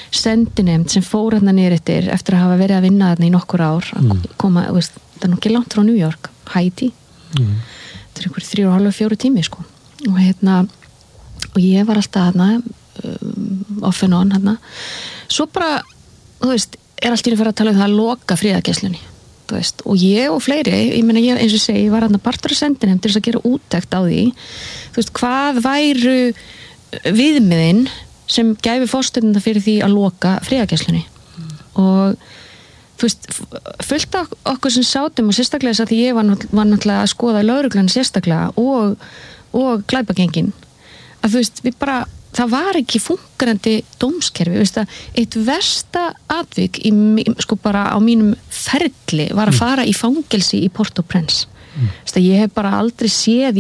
sendinefnd sem fór hérna niður eftir að hafa verið að vinna þarna í nokkur ár að koma, veist, það er nú ekki langt frá New York, Haiti þetta er einhver 3,5-4 tími sko og og ég var alltaf hérna off and on hérna svo bara, þú veist, allt í einu farið að tala það að loka friðargæslunni þú veist, og ég og fleiri, ég meina ég eins og segi, ég var hérna partur af sendinefnd til þess að gera úttekt á því, þú veist, hvað væru viðmiðin sem gæfi forstöðunda fyrir því að loka friðargæslunni og þú veist, fullt af okkur sem sátum og sérstaklega þess að því ég var náttúrulega að skoða lögreglan sérstaklega og glæpagengin að þú veist, við bara það var ekki fungerandi dómskerfi, veist að eitt versta atvik sko bara á mínum ferli var að fara í fangelsi í Port-au-Prince. Veist að ég hef bara aldrei séð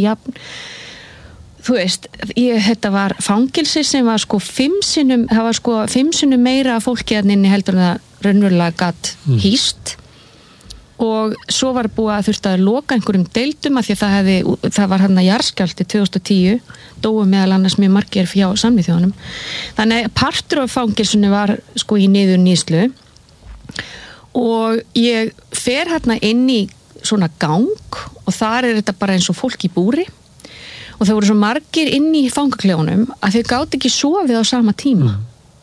þú veist, þetta var fangelsi sem var sko 5 sinnum meira fólki að inni heldur en það raunverulega gat hýst og svo var búið að þurfti að loka einhverjum deildum af því að það var hann að jarðskjálfti 2010 dóu meðal annars mjög margir hjá Sameinuðu þjóðunum þannig að partur af fangelsunni var sko í niður nýslu og ég fer hérna inn í svona gang og þar er þetta bara eins og fólk í búri og það voru svo margir inn í fangaklefunum að þau gátu ekki sofið á sama tíma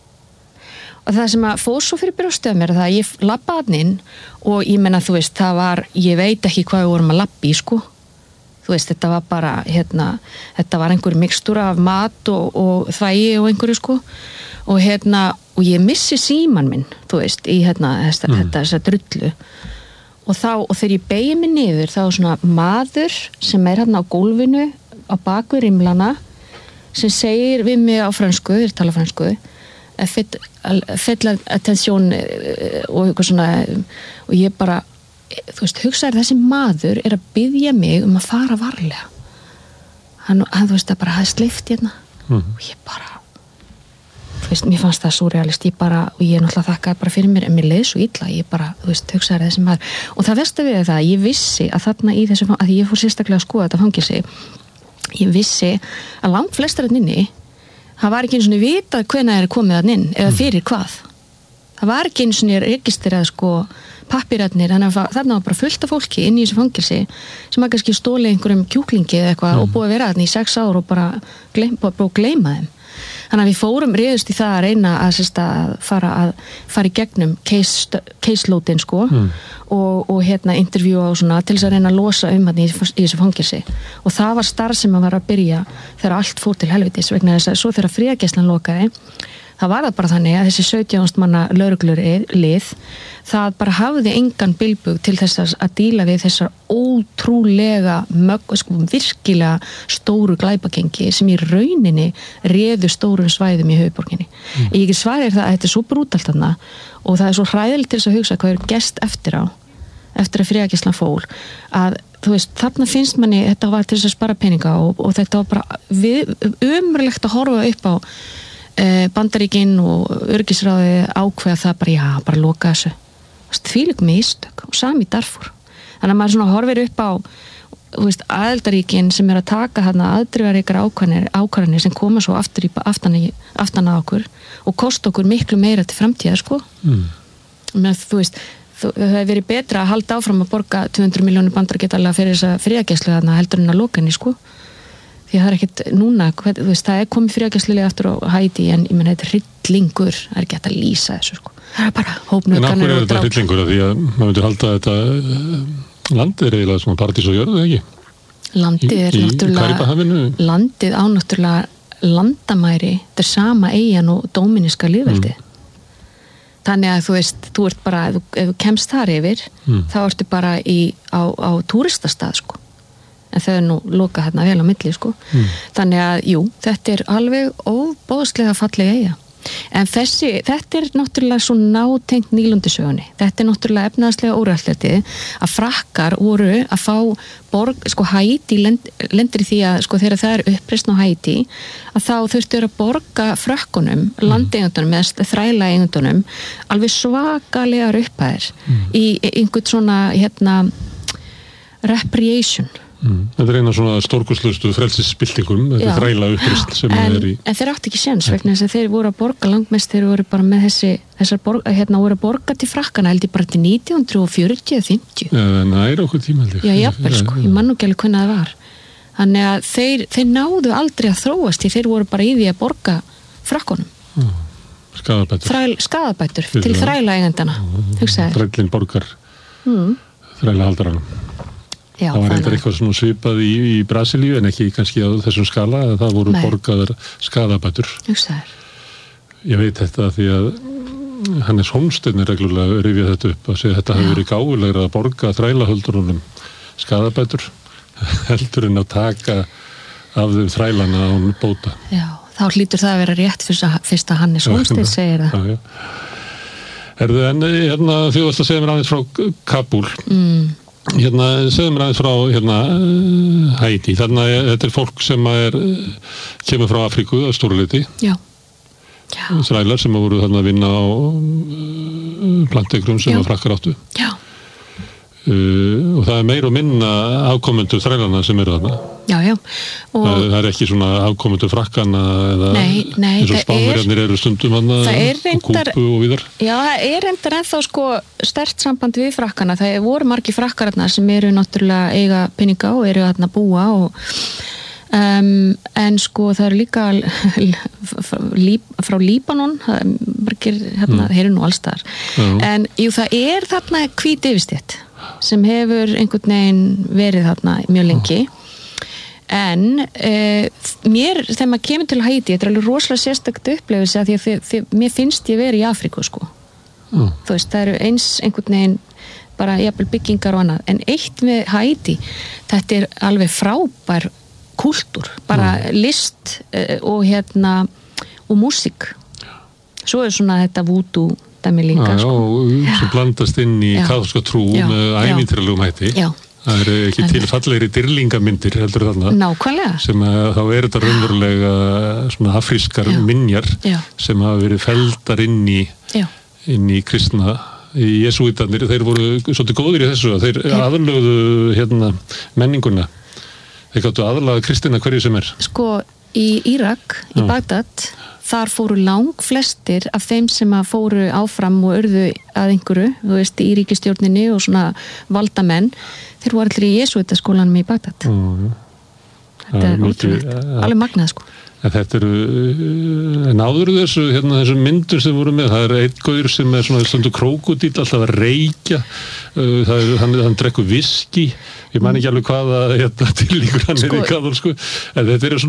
og það sem að fór svo fyrir brjóstið mér það að ég labbaði hann inn og ég menna þú veist það var, ég veit ekki hvað við vorum að labba í sko þú veist þetta var bara þetta var einhver mixtúra af mat og þvægi og einhverju sko og og ég missi síman minn þú veist í þessa drullu og þegar ég beigi mig niður þá er svona maður sem er á gólfinu á bakvið rimlana sem segir við mig á fransku, þeir tala fransku faites attention og eitthvað svona og ég bara, þú veist, hugsaði þessi maður er að biðja mig að fara varlega hann þú veist, það bara hafði sleift hérna og ég bara þú veist, mér fannst það súrrealist og ég náttúrulega þakkaði bara fyrir mér en mér leið svo illa, ég bara, þú veist, hugsaði þessi maður og það versta við það, ég vissi að þarna í þessu, að ég fór sérstaklega að skoða þetta fangelsi, ég vissi að langt flestar inni það var ekki eins og vitað hvenær er komið að inn eða fyrir hvað það var ekki eins og registrað sko pappírarnir, þannig að þarna var bara fullt af fólki inn í þessu fangelsi sem að kannski stóli einhverjum kjúklingi eða eitthvað og búið að vera þarna í 6 ár og bara gleyma þeim þannig að við fórum réðust í það að reyna að fara í gegnum case-loadin sko og intervjúa og svona til þess að reyna að losa í þessu fangelsi og það var starf sem að var að byrja þegar allt fór til helvitis vegna þess að svo þegar friðargæslan lokaði það var það bara þannig að þessi 17 manna lögreglulið það bara hafði engan bilbug til þess að díla við þessar ótrúlega virkilega stóru glæpagengi sem í rauninni réðu stórum svæðum í höfuðborginni. Ég ekki svarir það að þetta er svo brútalt þarna og það er svo hræðilegt til þess að hugsa hvað er gerst eftir að friðargæslan fór að þú veist, þarna finnst manni þetta var til þess að spara peninga og þetta var bara ömurlegt að horfa upp á Bandaríkin og öryggisráði ákveða það bara loka þessu þvílík mistök og sami Darfur þannig að maður svona horfir upp á aðildaríkin sem er að taka þarna aðdrifaríkar ákvarðanir sem koma svo aftan að okkur og kosta okkur miklu meira til framtíðar sko menn þú veist það hefur verið betra að halda áfram að borga 200 milljónir bandaríkjadala fyrir þessa friðargæslu þarna heldur en að loka henni sko því það er ekkert núna, þú veist, það er komið friðargæslulega aftur á Haiti en ég menna þetta er hryllingur, það er ekki hægt að lýsa þessu sko. Það er bara hópnöðganir og dráp. En af hverju er þetta hryllingur? Því að maður myndir halda að þetta landið er eiginlega svona partís og jörðu, ekki? Landið er náttúrulega landið á náttúrulega landamæri, þetta er sama eyjan og dóminíska lýðveldið. Þannig að þú veist, þú ert bara ef þú kemst þar yfir, þá ertu bara á túristastað sko. En þau er nú lokað hérna vel á milli sko. Þannig að, jú, þetta er alveg óbóðslega falleg eyja. En þetta er náttúrulega svo nátengt nýlundisögunni. Þetta er náttúrulega efnaðslega órættlætið að Frakkar voru að fá sko Haiti lendir í því að sko þegar það er uppreisn á Haiti að þá þurftu að borga Frökkunum, landeigendunum eða þrælaeigendunum alveg svakalegar upphæðir í einhvern svona reparation Þetta er eina svona stórkostlustu frelsisbyltingum, þetta er þræla upprist sem í... En þeir átti ekki séns vegna þess að þeir voru að borga langmest, þeir voru bara með þessar voru að borga til frakkana held ég bara til 1940-50. Já, nær okkur tíma held ég. Já, jafnvel sko, ég man nú ekki alveg hvernig það var. Þannig að þeir náðu aldrei að þróast því þeir voru bara í því að borga frakkonum. Skaðabætur til þræla eigendana, hugsaði. Þrælinn borgar þræla haldaranum. Já, það var eitthvað svona svipað í Brasilíu en ekki kannski á þessum skala að það voru borgaðar skaðabætur. Hugsaður. Ég veit þetta því að Hannes Holmsteinn reglulega rifjað þetta upp að segja að þetta hafi verið gáfulegra að borga þrælahöldurunum skaðabætur heldur en að taka af þeim þrælana án bóta. Já, þá hlýtur það að vera rétt fyrst að Hannes Holmsteinn segir það. Já. Herðu, en þú varst að segja mér aðeins frá Kabúl. Segðu mér aðeins frá Haítí. Þarna þetta er fólk sem kemur frá Afríku að stóru leyti. Já. Þrælar sem voru þarna að vinna á plantegrum sem að frakkar áttu. Já. Og það er meira og minna afkomendur þrælana sem eru þarna. Já. Og það er ekki svona afkomendur frakkana eða eins og Spánverjarnir eru stundum þarna og Kúbu og víðar. Já, það er reyndar ennþá sko sterkt samband við frakkana. Það voru margir frakkar þarna sem eru náttúrulega eiga peninga og eru þarna búa og en sko það eru líka frá Líbanon margir þeir eru nú allstaðar en jú það er þarna hvít yfirstétt sem hefur einhvern veginn verið þarna mjög lengi en þegar maður kemur til Haítí þetta er alveg rosalega sérstakt upplifelse að því að mér finnst ég verið í Afríku sko þú veist það eru eins einhvern veginn bara jafnvel byggingar og annað en eitt með Haítí þetta er alveg frábær kúltúr, bara list og og músík svo er svona þetta voodoo dæmi líka sem blandast inn í kaþólska trú með ævintýralegum hætti það eru ekki til fallegri dýrlingamyndir heldur þarna nákvæmlega sem þá er þetta raunverulega svona afrískar minjar sem hafa verið feldar inn í kristna í jesúítarnir, þeir voru svolítið góðir í þessu að þeir aðlögðu menninguna þeir gáttu aðlaga kristina hverju sem er sko í Írak, í Bagdad þar fóru langflestir af þeim sem að fóru áfram og urðu að einhverju, þú veist, í ríkisstjórninni og svona valdamenn þeir voru allir í jesúítaskólanum í Bagdad þetta er ótrúlegt alveg magnað sko en þetta eru en áður þessu myndur sem voru með það er einn gaur sem er svona stundu krókódíll alltaf að reykja hann drekkur viski ég man ekki alveg hvaða tilíkur hann er í kaþólsku en þetta eru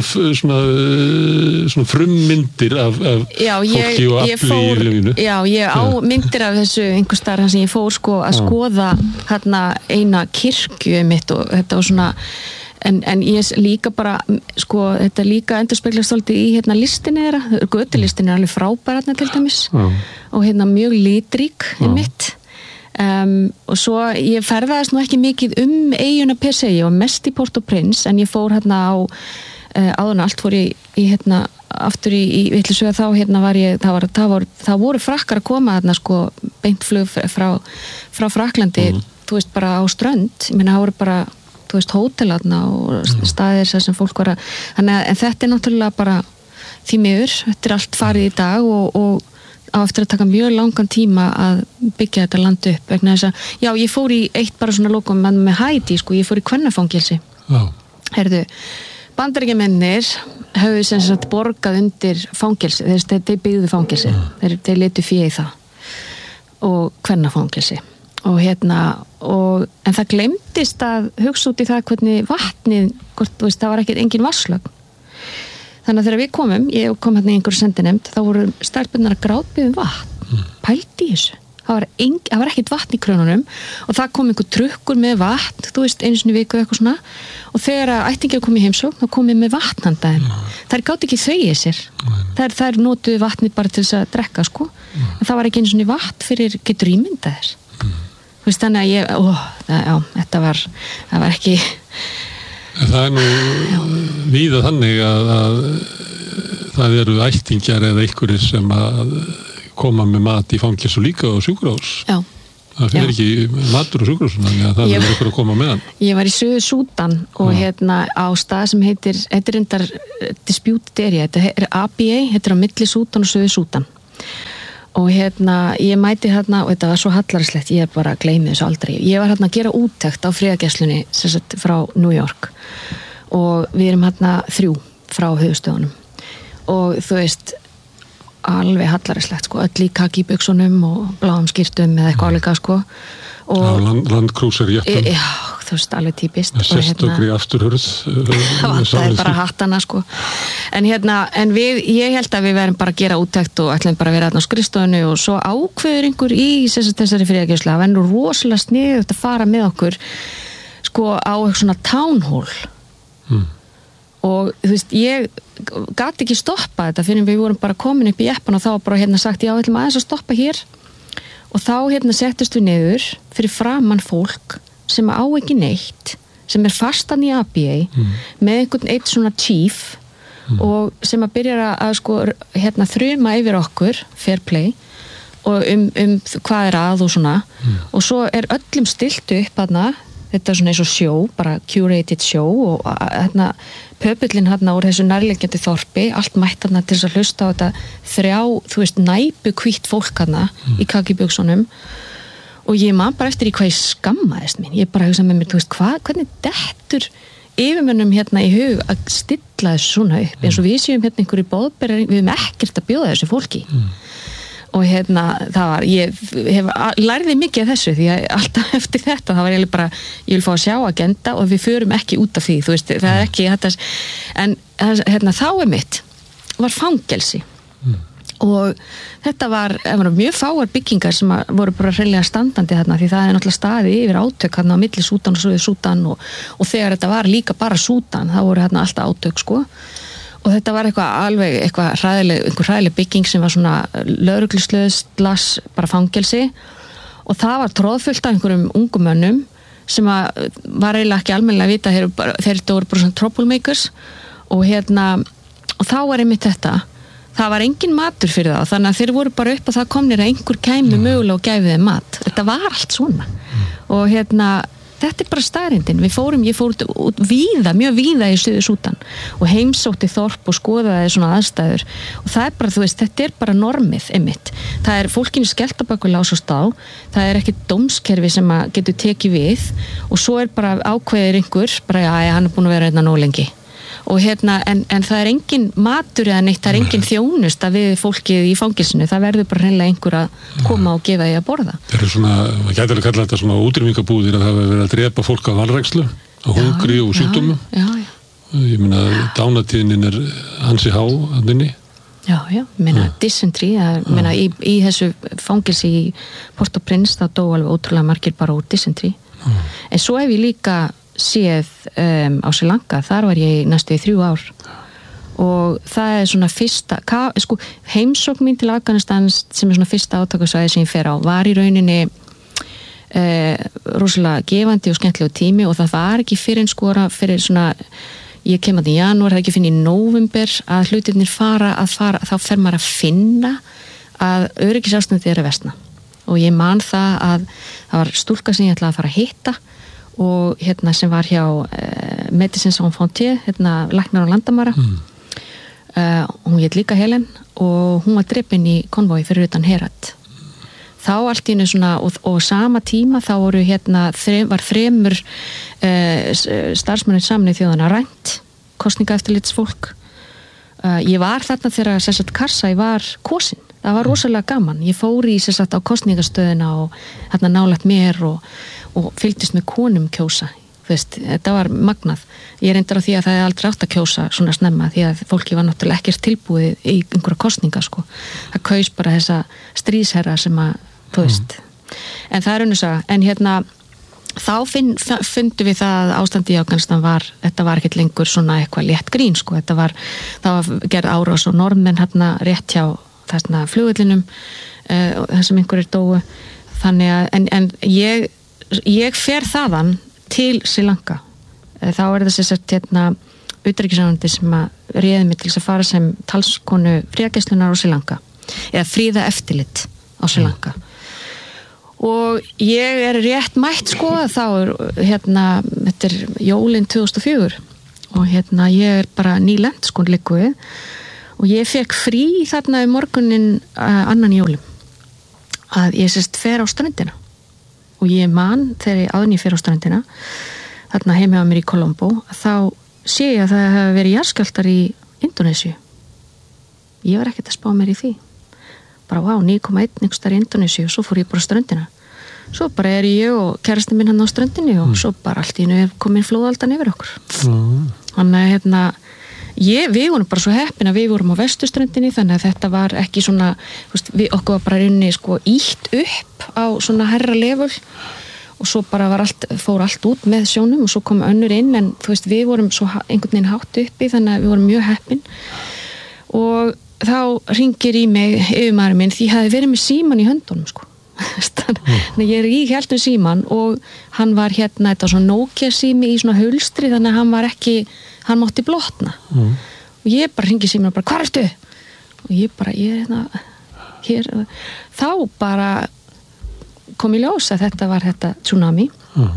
svona frummyndir af fólki og afli í lífinu ég á myndir af þessu einhvers staðar sem ég fór sko að skoða eina kirkju mitt og þetta var svona en ég líka bara sko þetta líka endurspeglast svolítið í listinni þeirra, götulistin er alveg frábær til dæmis og mjög litrík mitt og svo ég ferðaðist nú ekki mikið eyjuna per se, ég var mest í Port-au-Prince en ég fór á áðurna allt fór ég aftur í Villisöga það voru frakkar að koma sko beintflug frá Frakklandi þú veist bara á strönd ég meina það voru bara þú veist hótelarna og staðir sem fólk var en þetta er náttúrulega bara því miður, þetta er allt farið í dag og á eftir að taka mjög langan tíma að byggja þetta land upp vegna þess að, já ég fór í eitt bara svona lokum með Haítí sko, ég fór í kvennafangilsi herðu, Bandaríkjamennir höfðu sem sagt borgað undir fangilsi, þeir byggðu fangilsi þeir letu fé í það og kvennafangilsi og en það gleymdist að hugsa út í það hvernig vatnið, það var engin vatnslögn þannig að þegar við komum ég kom í einhverju sendinemnd þá voru stelpurnar að grátbiðja vatn pældi í þessu, það var ekkert vatn í krönunum og það kom einhver trukkur með vatn, þú veist einu sinni viku eitthvað svona og þegar ættingjar kom í heimsókn þá komið með vatn handa þeim þær gátu ekki þvegið sér þær notuðu vatnið bara til þess að drekka sko en það var ekki einu sinni vatn fyrir getur ímyndað þess þannig að þetta var ekki það er nú víða þannig að það eru ættingjar eða einhverjir sem að koma með mat í fangilsi líka á sjúkrahús það fyrir ekki matur og sjúkrahúsinu, þannig að það er ykkur að koma með hann. Ég var í Suður-Súdan og á stað sem heitir reyndar disputed area, þetta er ABA, þetta er á milli Súdan og Suður-Súdan. Og ég mæti og þetta var svo hallarslegt, ég bara gleymi þessu aldrei. Ég var að gera úttekt á friðargæslunni frá New York og við erum 3 frá höfuðstöðunum og þú veist, alveg hallarslegt sko, öll í kakíbuxunum og bláum skyrtum eða eitthvað álíka sko. Og landkrúsar jættum. Já, þú veist, alveg típist. Sérstakri afturhörð. Það er bara hattana sko. En ég held að við verðum bara að gera úttekt og ætlum bara að vera á skrifstofunni og svo ákveður einhver í þessari friðargæslu. Það verður rosalega sniðugt að fara með okkur sko á eitthvað svona town hall. Og þú veist, ég gat ekki stoppa þetta fyrir við vorum bara komin upp í eppan og þá bara sagt, já, við ætlum aðeins að stoppa hér og þá settust við niður fyrir framann fólk sem á ekki neitt, sem fastan í ABA með einhvern eitt svona chief og sem að byrja að sko, þruma yfir okkur, fair play og hvað er að og svona og svo er öllum stilt upp þetta er svona eins og sjó, bara curated sjó og pöpullin úr þessu nærliggjandi þorpi, allt mætt til þess að hlusta á þetta 3, þú veist, næpu hvítt fólk í kakíbuxunum og ég man bara eftir í hvað ég skammaðist mín, ég bara hugsa með mér, þú veist, hvernig dettur yfirmönnum í hug að stilla þessu svona upp, eins og við séum einhverju boðberjar, við höfum ekkert að bjóða þessu fólki og það var, ég lærði mikið af þessu því að alltaf eftir þetta það var ég bara, ég vil fá að sjá agenda og við förum ekki út af því, þú veist, það er ekki þetta, en þá mitt var fangelsi og þetta var mjög fáar byggingar sem voru bara hreinlega standandi því það er náttúrulega staði yfir átök á milli Súdan og Suður-Súdan og þegar þetta var líka bara Súdan, þá voru alltaf átök sko. Og þetta var einhver hræðileg bygging sem var svona lögregluslöðs bara fangelsi og það var tróðfullt af einhverjum ungum mönnum sem var eiginlega ekki almennilega að vita þeir voru bara svona troublemakers og og þá var einmitt þetta, það var engin matur fyrir það, þannig að þeir voru bara upp og það komnir að einhver kæmi mögulega og gæfi þeim mat, þetta var allt svona og þetta er bara staðrindin, ég fór út mjög víða í Suður-Súdan og heimsótti þorp og skoðaði svona aðstæður og það er bara, þú veist, þetta er bara normið einmitt, það er fólkinu skellt á baku lás og stá, það er ekki dómskerfi sem að getur tekið við og svo er bara ákveðir einhver, bara já, hann er búin að vera nóg lengi og en það er engin matur eða neitt, það er engin þjónusta við fólkið í fangelsinu, það verður bara hreinlega einhver að koma og gefa því að borða. Það er svona, maður gæti alveg kalla þetta svona útrýmingabúðir að það hefur verið að drepa fólk af vanrækslu, á hungri og sjúkdómum. Já. Ég meina, dánatíðnin er ansi há að nynni. Já, dysentery, í þessu fangelsi í Port-au-Prince, það dó alveg ótrúlega margir bara úr dysentery. En svo hef ég líka séð á Sri Lanka, þar var ég næstu í 3 ár og það er svona fyrsta heimsókn mín til Afganistan sem er svona fyrsta átakasvæði sem ég fer á var í rauninni rosalega gefandi og skemmtilegu tími og það var ekki fyrir svona ég kem að í janúar, það ekki fyrir í nóvember að hlutirnir þá fer maður að finna að öryggisástandið er að versna og ég man það að það var stúlka sem ég ætlaði að fara að hitta og sem var hjá Médecins Sans Frontières, læknar á landamæra hún hét líka Helen og hún var drepin í konvói fyrir utan Herat þá allt í einu svona og sama tíma þá voru var 3 starfsmennir Sameinuðu þjóðanna rænt kosningaeftirlitsfólk ég var þarna þegar Karzai var kosin, það var rosalega gaman ég fór í á kosningastöðina og nálægt mér og fylgdist með konum kjósa veist, þetta var magnað ég reyndar á því að það er aldrei átt að kjósa svona snemma því að fólki var náttúrulega ekkert tilbúið í einhverja kosninga það kaus bara þessa stríðsherra sem að þú veist en það er en þá fundum við það að ástandi í Afganistan þetta var ekkert lengur svona eitthvað létt grín það var gerð árás og norðmenn rétt hjá þessna flugullinum þessum einhverjir dóu þannig að en ég fer þaðan til Sri Lanka þá er það utanríkisráðuneytið sem að réði mig til þess að fara sem talskonu friðargæslunnar á Sri Lanka eða friðareftirlit á Sri Lanka og ég rétt mætt sko, þá þetta jólin 2004 og ég bara nýlent sko liggu við og ég fekk frí þarna morgunin annan jólum að ég sérst fer á ströndina og ég man þegar áður en ég fer á ströndina þarna heima á mér í Colombo þá sé ég að það hefur verið jarðskjálftar í Indónesíu. Ég var ekkert að spá mér í því. Bara 9,1 einhvers staðar í Indónesíu og svo fór ég bara á ströndina. Svo bara ég og kærastinn minn hann á ströndinni og svo bara allt í einu komin flóðaldan yfir okkur. Þannig að við vorum bara svo heppin að við vorum á vesturströndinni þannig að þetta var ekki svona, okkur var bara inni sko ítt upp á svona herra level og svo bara fór allt út með sjónum og svo kom önnur inn en við vorum svo einhvern veginn hátt uppi þannig að við vorum mjög heppin og þá hringir í mig yfirmaðurinn minn því ég hafði verið með síman í höndunum sko þannig ég hélt síman og hann var þetta svona Nokia sími í svona hulstri þannig að hann mátti blotna og ég bara hringi síman og bara hvar ertu? Og ég bara hér þá bara kom í ljós að þetta var tsunami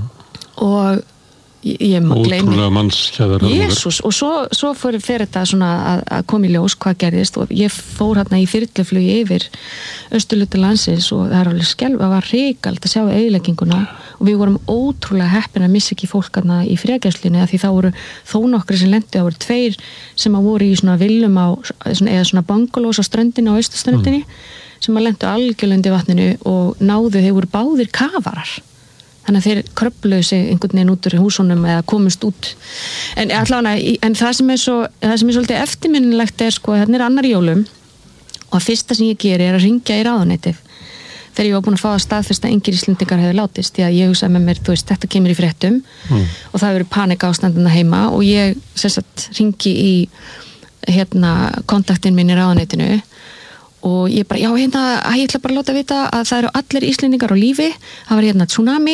og ég gleymi ótrúlega mannskæðar Jesús og svo fer þetta svona að koma í ljós hvað gerðist og ég fór í þyrluflugi yfir austurhluta landsins og það alveg var hrikalt að sjá eyðilegginguna og við vorum ótrúlega heppin að missa ekki fólk í friðargæslunni því þá voru þó nokkri sem lentu, það voru 2 sem voru í svona villum eða svona bungalows á ströndinni á austurströndinni sem lentu algjörlega í vatninu og þeir voru báðir kafarar þannig að þeir kröfluðu sig einhvern veginn út úr húsunum eða komust út en það sem svolítið eftirminnilegt sko, þarna annar jólum og að fyrsta sem ég geri að hringja í ráðuneytið þegar ég var búin að fá að staðfesta að engir Íslendingar hefði látist því að ég hugsaði með mér, þetta kemur í fréttum og það hefur verið panika-ástandina heima og ég hringi í kontaktinn minn í ráðuneytinu og ég bara, ég ætla bara að láta vita að það eru allir Íslendingar á lífi það var tsunami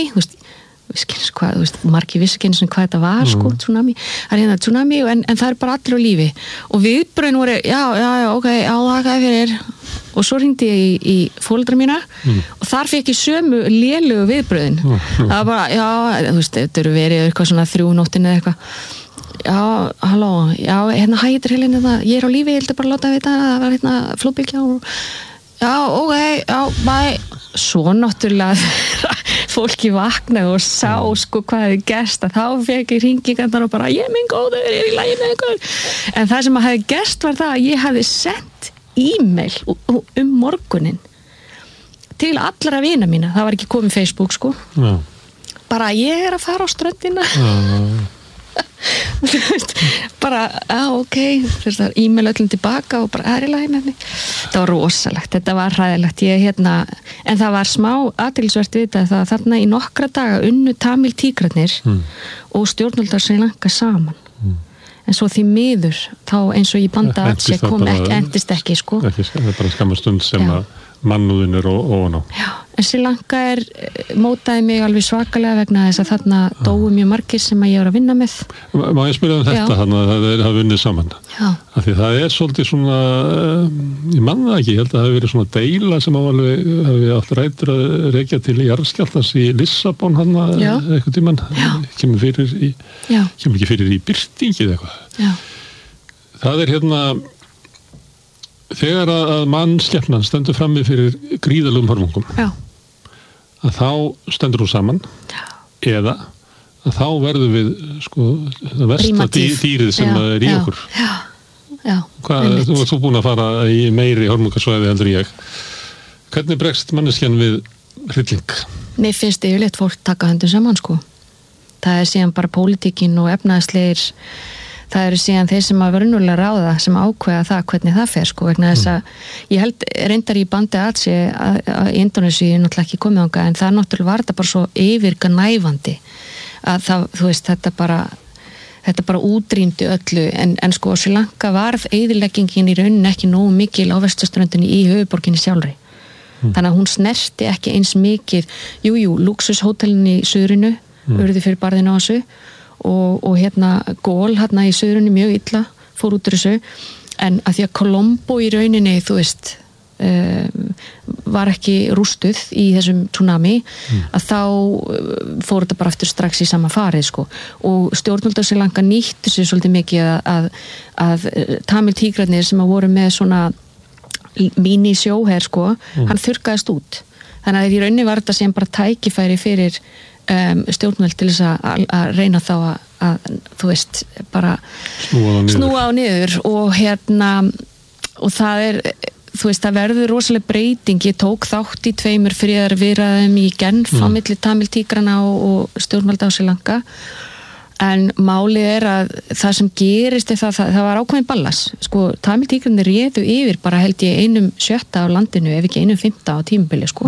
margir vissi ekki einu sinni hvað þetta var sko, tsunami, það er tsunami en það er bara allir á lífi og viðbröðin voru, ok, þakka fyrir og svo hringdi ég í foreldra mína og þar fekk ég sömu lélugu viðbröðin það var bara, þetta eru verið eitthvað svona 3 nóttin eða eitthvað halló, hættir Helena ég er á lífi, ég heldur bara að láta vita það var flóðbylgja og ok, bye svo náttúrulega fólki vaknaði og sá sko hvað hefði gerst að þá fekk ég hringingarnar og bara ég minn góður, ég er í lagi með ykkur en það sem hefði gerst var það að ég hefði sendt e-mail morgunin til allra vina mína, það var ekki komið Facebook sko bara ég er að fara á ströndina bara, ok e-mail öllum tilbaka og bara í lagi með mig þetta var rosalegt, þetta var hræðilegt en það var smá athyglisvert við þetta að þarna í nokkra daga unnu Tamil tígrarnir og stjórnvöldar Sri Lanka saman en svo því miður þá eins og í banda endist ekki sko það er bara skamma stund sem að mannúðin er ofan á en Sri Lanka mótaði mig alveg svakalega vegna þess að þarna dóu mjög margir sem að ég var að vinna með Má ég spyrja þetta þannig að það hafa vunnið saman af því það svolítið svona ég man það ekki, ég held að það hafi verið svona deila sem hafi átt rætur að rekja til jarðskjálftans í Lissabon eitthvað tímann kemur ekki fyrir í birtingi eða eitthvað það þegar að mannskepnan stendur frammi fyrir gríðalögum hörmungum að þá stendur hún saman eða að þá verðum við sko það versta dýrið sem er í okkur þú búin að fara í meiri hörmungasvæði heldur ég hvernig bregst manneskjan við hrylling? Mér finnst yfirleitt fólk taka höndum saman sko það síðan bara pólitíkin og efnaðslegir það eru síðan þeir sem að verunulega ráða sem ákveða það hvernig það fer sko vegna þess að ég held reyndar í bandi að í Indónesíu náttúrulega ekki komið ánga en það náttúrulega var þetta bara svo yfirgnæfandi að það, þú veist, þetta bara útrýmdi öllu en sko Sri Lanka varð eyðileggingin í rauninni ekki nógu mikil á vesturströndinni í höfuðborginni sjálfri þannig að hún snerti ekki eins mikið lúxushótelin í suðrinu urðu fyrir barðinu á þessu og gól í suðrunni mjög illa fór út úr þessu en að því að Colombo í rauninni þú veist var ekki rústuð í þessum tsunami að þá fór þetta bara aftur strax í sama farið sko og stjórnvöld á Sri Lanka nýttu sér svolítið mikið að Tamil tígrarnir sem að voru með svona mini sjóher sko, hann þurrkaðist út þannig að í rauninni var þetta sem bara tækifæri fyrir stjórnvöld til þess að reyna þá að þú veist, bara snúa á niður og og það þú veist, það verður rosalega breyting ég tók þátt í 2 friðarviðræðum í Genf á milli Tamil tígrana og stjórnvalda á Sri Lanka en málið að það sem gerist það var ákveðin ballas sko, Tamil tígrarnir réðu yfir bara held ég 1/6 af landinu ef ekki 1/5 á tímabili sko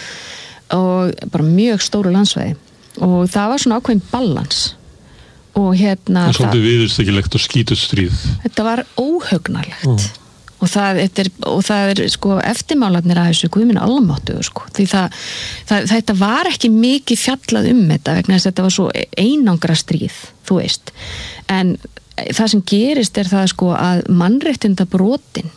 og bara mjög stóru landsvæði og það var svona ákveðin balans og það er svolítið viðurstyggilegt og skítustríð þetta var óhugnarlegt og það er sko eftirmálarnir að þessu guðminn almáttugur sko því þetta var ekki mikið fjallað þetta vegna þess að þetta var svo einangra stríð þú veist en það sem gerist það sko að mannréttinda brotin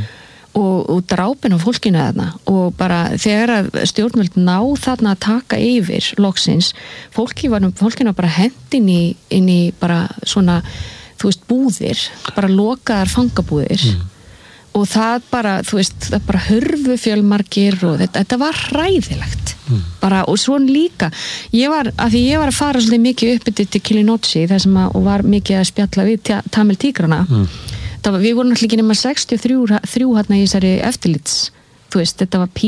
og drápin á fólkinu þarna og bara þegar að stjórnvöld ná þarna að taka yfir loksins fólkinu bara hent inn í bara svona þú veist búðir bara lokaðar fangabúðir og það bara, þú veist, það bara hörfu fjölmargir og þetta var hræðilegt bara og svona líka ég var að fara svolítið mikið upp til Kilinochi þar sem og var mikið að spjalla við Tamil tígrana við vorum náttúrulega ekki nema 63 hérna í þessari eftirlits þú veist, þetta var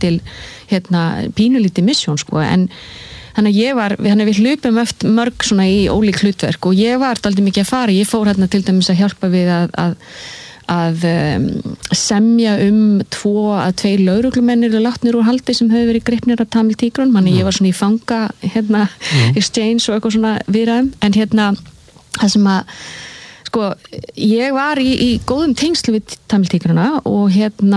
pínulítið misjón sko en þannig að við hlupum eftir mörg svona í ólík hlutverk og ég var dálítið mikið að fara, ég fór hérna til dæmis að hjálpa við að semja 2 að 2 lögreglumennir eru látnir úr haldi sem hefur verið gripnir af Tamil tígrun ég var svona í fanga exchange og eitthvað svona viðræðum en það sem að sko, ég var í góðum tengslu við Tamil tígruna og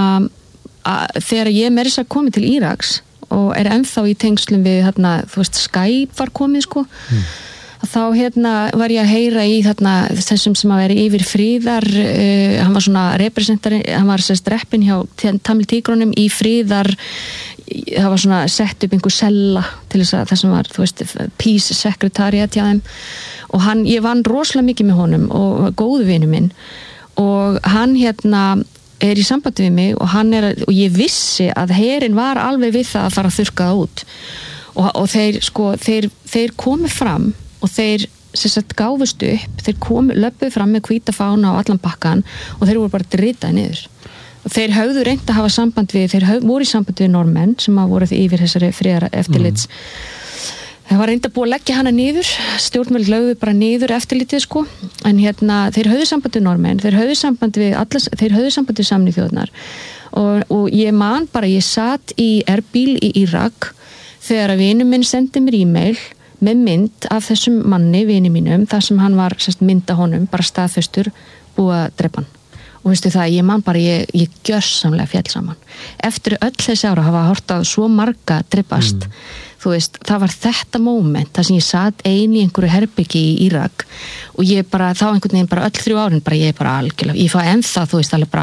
þegar ég meira þess að komi til Íraks og ennþá í tengslum við þú veist, Skype var komið sko þá var ég að heyra í þessum sem að vera yfir friðar hann var svona representari hann var sérst reppin hjá Tamil tígrunum í friðar það var svona sett upp einhver sella til þess að það sem var, þú veist, peace secretariat hjá þeim og ég vann rosalega mikið með honum og góðu vinur minn og hann í sambandi við mig og ég vissi að herinn var alveg við það að fara að þurrka það út og þeir sko, þeir komu fram og þeir gáfust upp, þeir löpuð fram með hvíta fána á allan bakkan og þeir voru bara dritaði niður og þeir höfðu reynt að hafa samband við voru í samband við normenn sem að voru yfir þessari friðar eftirlits það var reynd að búa að leggja hana niður stjórnvöld lögðu bara niður eftirlitið sko en þeir höfðu samband við normenn þeir höfðu samband við Sameinuðu þjóðirnar og ég man bara, ég satt í Erbil í Írak þegar að vinur minn sendi mér e-mail með mynd af þessum manni, vini mínum, þar sem hann var mynda honum, bara staðfestur búið að drepa hann. Og veistu það, ég man bara, ég gjörsamlega fjall saman. Eftir öll þessi ára hafa hort á svo marga drepast. Þú veist, það var þetta moment, þar sem ég satt ein í einhverju herbyggi í Írak og ég bara, þá einhvern veginn bara öll 3 árin, bara ég bara algjörlega, ég fá ennþá, þú veist, alveg bara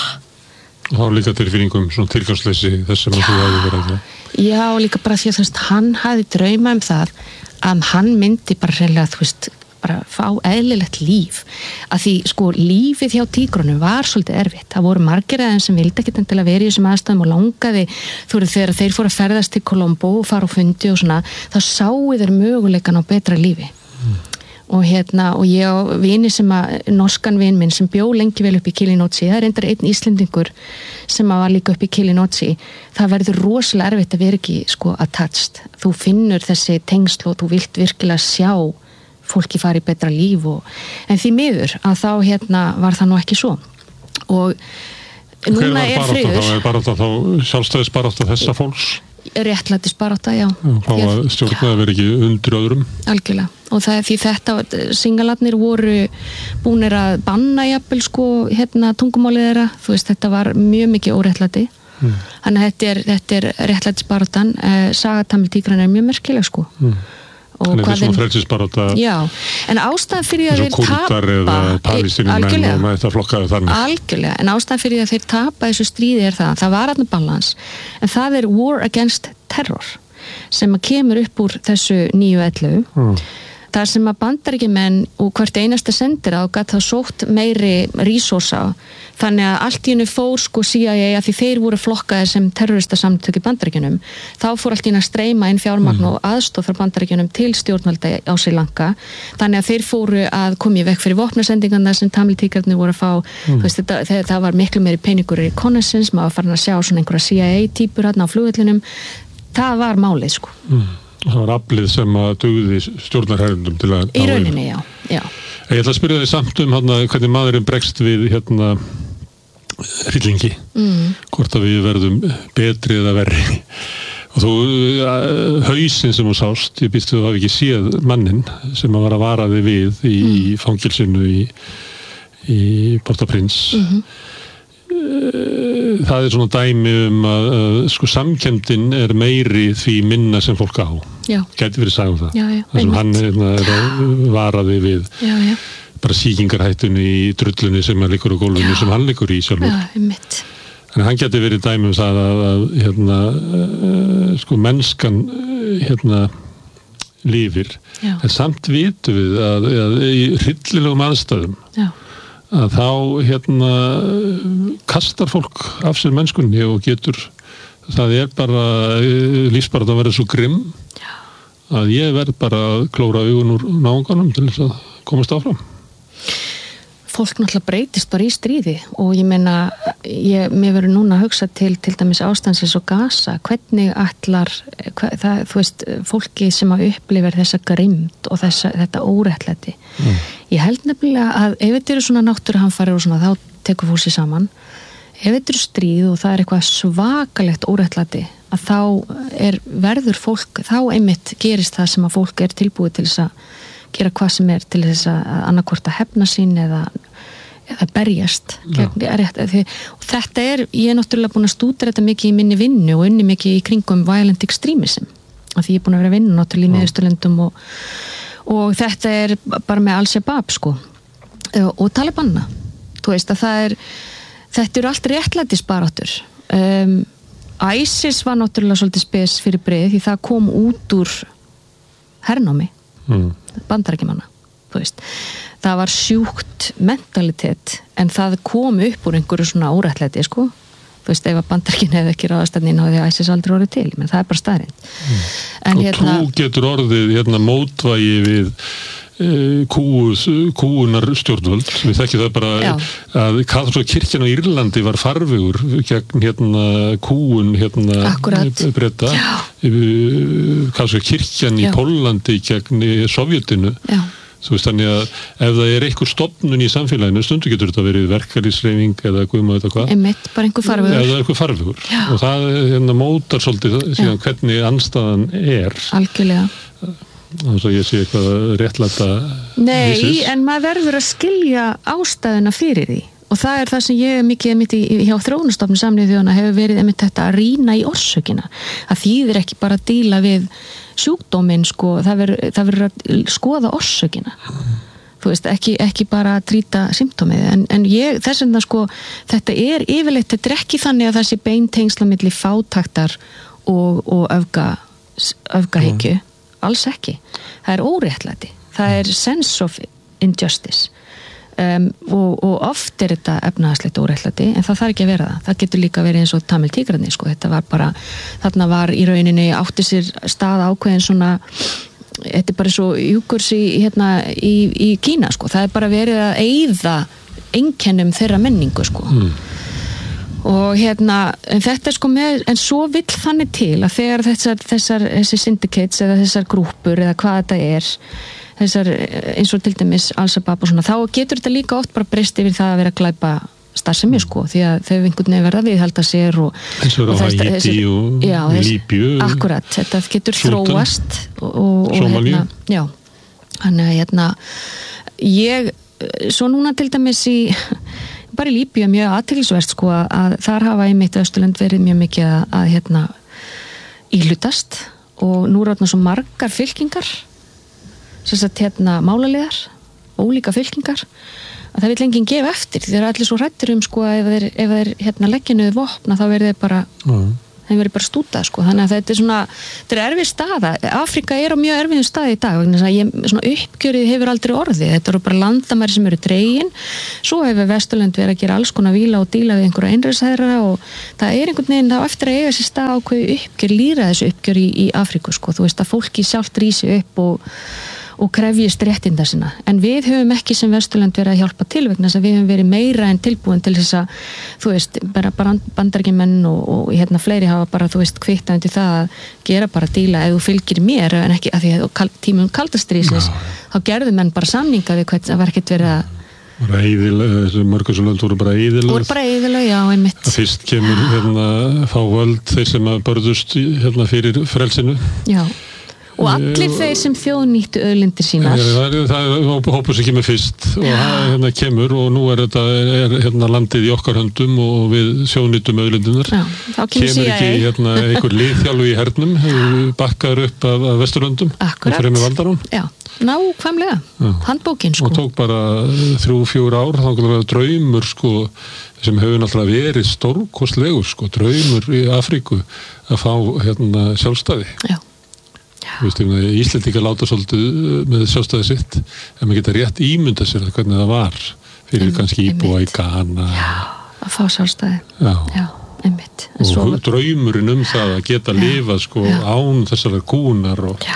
og þá líka tilfinningum svona tilgangsleysi þess sem þú hafði verið það. Já, líka bara því að þú veist, hann hafði drauma það að hann myndi bara reyðlega, þú veist, bara fá eðlilegt líf. Að því, sko, lífið hjá tígrunum var svolítið erfitt. Það voru margir aðeins sem vildi ekkert endilega verið í þessum aðstæðum og langaði, þú veist, þegar þeir fóru að ferðast til Colombo og fara á fundi og svona, þá sáu þeir möguleikan á betra lífi. Og og ég á vini sem norskan vin minn sem bjó lengi vel upp í Kilinochi, það reyndar einn Íslendingur sem var líka upp í Kilinochi, það verður rosalega erfitt að vera ekki sko attached, þú finnur þessi tengsl og þú vilt virkilega sjá fólki fara í betra líf en því miður að þá var það nú ekki svo og núna friður. Það bara þá sjálfstæðisbarátta þessa fólks? Réttlætisbarátta, já. Fá að stjórna að vera ekki undir öðrum? Algjörlega. Og það því þetta, singalarnir voru búnir að banna jafnvel sko, tungumálið þeirra. Þú veist, þetta var mjög mikið óréttlæti. Þannig að þetta er réttlætisbaráttan. Saga Tamil tígrana er mjög merkileg sko. Þannig þetta er svona frelsisbarátta. Já, en ástæðan fyrir að þeir tapa Kúrdar eða palestínumenn og með þetta flokkaðu þannig. Algjörlega, en ástæðan fyrir að þeir tapa þessu stríði það var þarna balans, en það er War Against Terror sem að kemur upp úr þessu 9/11 þar sem að Bandaríkjamenn og hvert einasta sendiráð gat þá sótt meiri resursa, þannig að allt í einu fór sko CIA að því þeir voru flokkaðir sem terroristasamtök í Bandaríkjunum, þá fór allt í einu að streyma inn fjármagn og aðstoð frá Bandaríkjunum til stjórnvalda á Sri Lanka, þannig að þeir fóru að koma í vekk fyrir vopnasendingarna sem Tamil-tíkarnir voru að fá, þú veist, það var miklu meiri peningur í reconnaissance, maður var farin að sjá svona einhverja CIA-típur hérna á flugvellinum, það var málið sko. Það var aflið sem að dugði stjórnarherrundum til að... Í rauninni, já. Ég ætla að spyrja þig samt hvernig maðurinn bregst við hryllingi, hvort að við verðum betri eða verri. Og þú, hausinn sem þú sást, ég býst þú hafi ekki séð mannin sem að var að vara þig við í fangilsinu í Port-au-Prince. Það er svona dæmi að sko samkenndin er meiri því minna sem fólk á. Já. Gæti verið sagði það. Já, það sem hann er að vara þig við. Já. Bara sýkingarhættunni í drullunni sem hann liggur á gólfinu sem hann liggur í sjálfur. Já, einmitt. En hann geti verið dæmi það að sko mennskan lifir. Já. En samt vitum við að í hryllilegum aðstæðum að þá kastar fólk af sér mennskunni og getur, það er bara lífsbaráttan að vera svo grimm að ég verð bara að klóra augun úr náunganum til þess að komast áfram. Fólk náttúrulega breytist bara í stríði og ég meina, mér verður núna að hugsa til dæmis ástandsins og Gaza, hvernig ætlar, þú veist, fólki sem að upplifir þessa grimmd og þetta óréttlæti. Ég held nefnilega að ef þetta eru svona náttúruhamfarir og svona, þá tekur fólk sér saman. Ef þetta eru stríð og það er eitthvað svakalegt óréttlæti, að þá verður fólk, þá einmitt gerist það sem að fólk er tilbúið til þess að gera hvað sem er til þess að annarkvort að hefna sín eða berjast gegn rétt. Og þetta ég náttúrulega búin að stúdera þetta mikið í minni vinnu og unni mikið í kringum violent extremism, af því ég er búin að vera að vinna náttúrulega í Miðausturlöndum og þetta er bara með Al-Shabaab sko og Talibanna, þú veist að þetta eru allt réttlætisbaráttur. ISIS var náttúrulega svolítið spes fyrir breið því það kom út úr hernámi Bandaríkjamanna, þú veist, það var sjúkt mentalitet en það kom upp úr einhverju svona órættlæti sko, þú veist, ef að Bandaríkin hefði ekki ráðast inn á því að ISIS aldrei orðið til, menn það er bara staðreynd. Og trú getur orðið mótvægi við kúunar stjórnvöld, við þekkjum það bara að kaþólska kirkjan á Írlandi var farvegur gegn kúun Breta, kaþólska kirkjan í Póllandi gegn Sovjetinu. Þú veist, þannig að ef það er einhver stofnun í samfélaginu, stundu getur þetta verið verkalýðshreyfing eða guðma þetta hvað. Einmitt, bara einhver farvegur. Eða einhver farvegur. Og það mótar svolítið síðan hvernig andstaðan er. Algjörlega. Þannig að ég sé eitthvað réttlæta Nei, en maður verður að skilja ástæðuna fyrir því og það er það sem ég mikið hjá Þróunarstofnun Sameinuðu þjóðanna hefur verið einmitt þetta að rýna í orsökina. Það þýðir ekki bara að díla við sjúkdóminn sko, það verður að skoða orsökina. Þú veist, ekki bara að trýta symptómið, en þess vegna sko, þetta yfirleitt, þetta ekki þannig að það sé beintengsla milli fátæktar og öfgahyggju. Alls ekki. Það er óréttlæti. Það er sense of injustice og oft er þetta efnahagslegt óréttlæti en það þarf ekki að vera það. Það getur líka verið eins og Tamil-tígrarnir sko. Þetta var bara, þarna var í rauninni átti sér stað ákveðin svona, þetta er bara svo júkurs í Kína sko. Það er bara verið að eyða einkennum þeirra menningu sko. Og en þetta er sko en svo vill þannig til að þegar þessar syndicates eða þessar grúpur eða hvað þetta er þessar eins og til dæmis Al-Shabaab og svona, þá getur þetta líka oft bara breyst yfir það að vera að glæpa starfsemi sko, því að þau einhvern veginn verða viðhalda sér og eins og Haiti og Líbíu akkurat, þetta getur þróast og já, þannig að svo núna til dæmis bara í Líbíu mjög athyglisvert sko að þar hafa einmitt Austurlönd verið mjög mikið að íhlutast og nú er þarna svo margar fylkingar málaliðar, ólíka fylkingar, að það vil enginn gefa eftir. Þeir eru allir svo hrættir sko að ef þeir leggja niður vopna þá verður þeir bara þeim verður bara stútað sko. Þannig að þetta er erfið staða. Afrika er á mjög erfiðum staði í dag vegna þess að svona uppgjörið hefur aldrei orðið. Þetta eru bara landamæri sem eru dregin. Svo hefur Vesturlönd verið að gera alls konar víla og díla við einhverja einræðisherra og það er einhvern veginn þá eftir að eiga sér stað ákveði uppgjör, lýðræðis uppgjör í Afriku sko. Þú veist að fólki sjálft rísi upp og krefjist réttinda sinna. En við höfum ekki sem Vesturlönd verið að hjálpa til vegna þess að við höfum verið meira en tilbúin til þess að, þú veist, bara bandaríkjamenn og fleiri hafa bara, þú veist, kvittað undir það að gera bara díla ef þú fylgir mér, en ekki að því að tímum kaldastrísins, þá gerðu menn bara samninga við hvern, það var ekkert verið að bara eyðileg, þessi mörgursulönd voru bara eyðileg. Voru bara eyðileg, já, einmitt. Fyrst kemur fá völd þeir sem að börðust fyrir frelsinu. Já. Og allir þeir sem þjóðnýttu auðlindir sínar. Það hópur sem kemur fyrst og kemur og nú er landið í okkar höndum og við þjóðnýttum auðlindinar. Kemur ekki einhver liðþjálfi í hernum, bakkar upp af Vesturlöndum. Akkurat. Og fremur valdarán. Já, nákvæmlega. Handbókin sko. Og tók bara 3-4 ár, þá var draumur sko, sem hefur náttúrulega verið stórkostlegur sko, draumur í Afríku að fá sjálfstæði. Já. Íslendingar láta svolítið með sjálfstæði sitt en maður geta rétt ímynda sér hvernig það var fyrir kannski íbúa í Ghana að fá sjálfstæði einmitt og draumurinn það að geta lifað sko án þessar kúnar og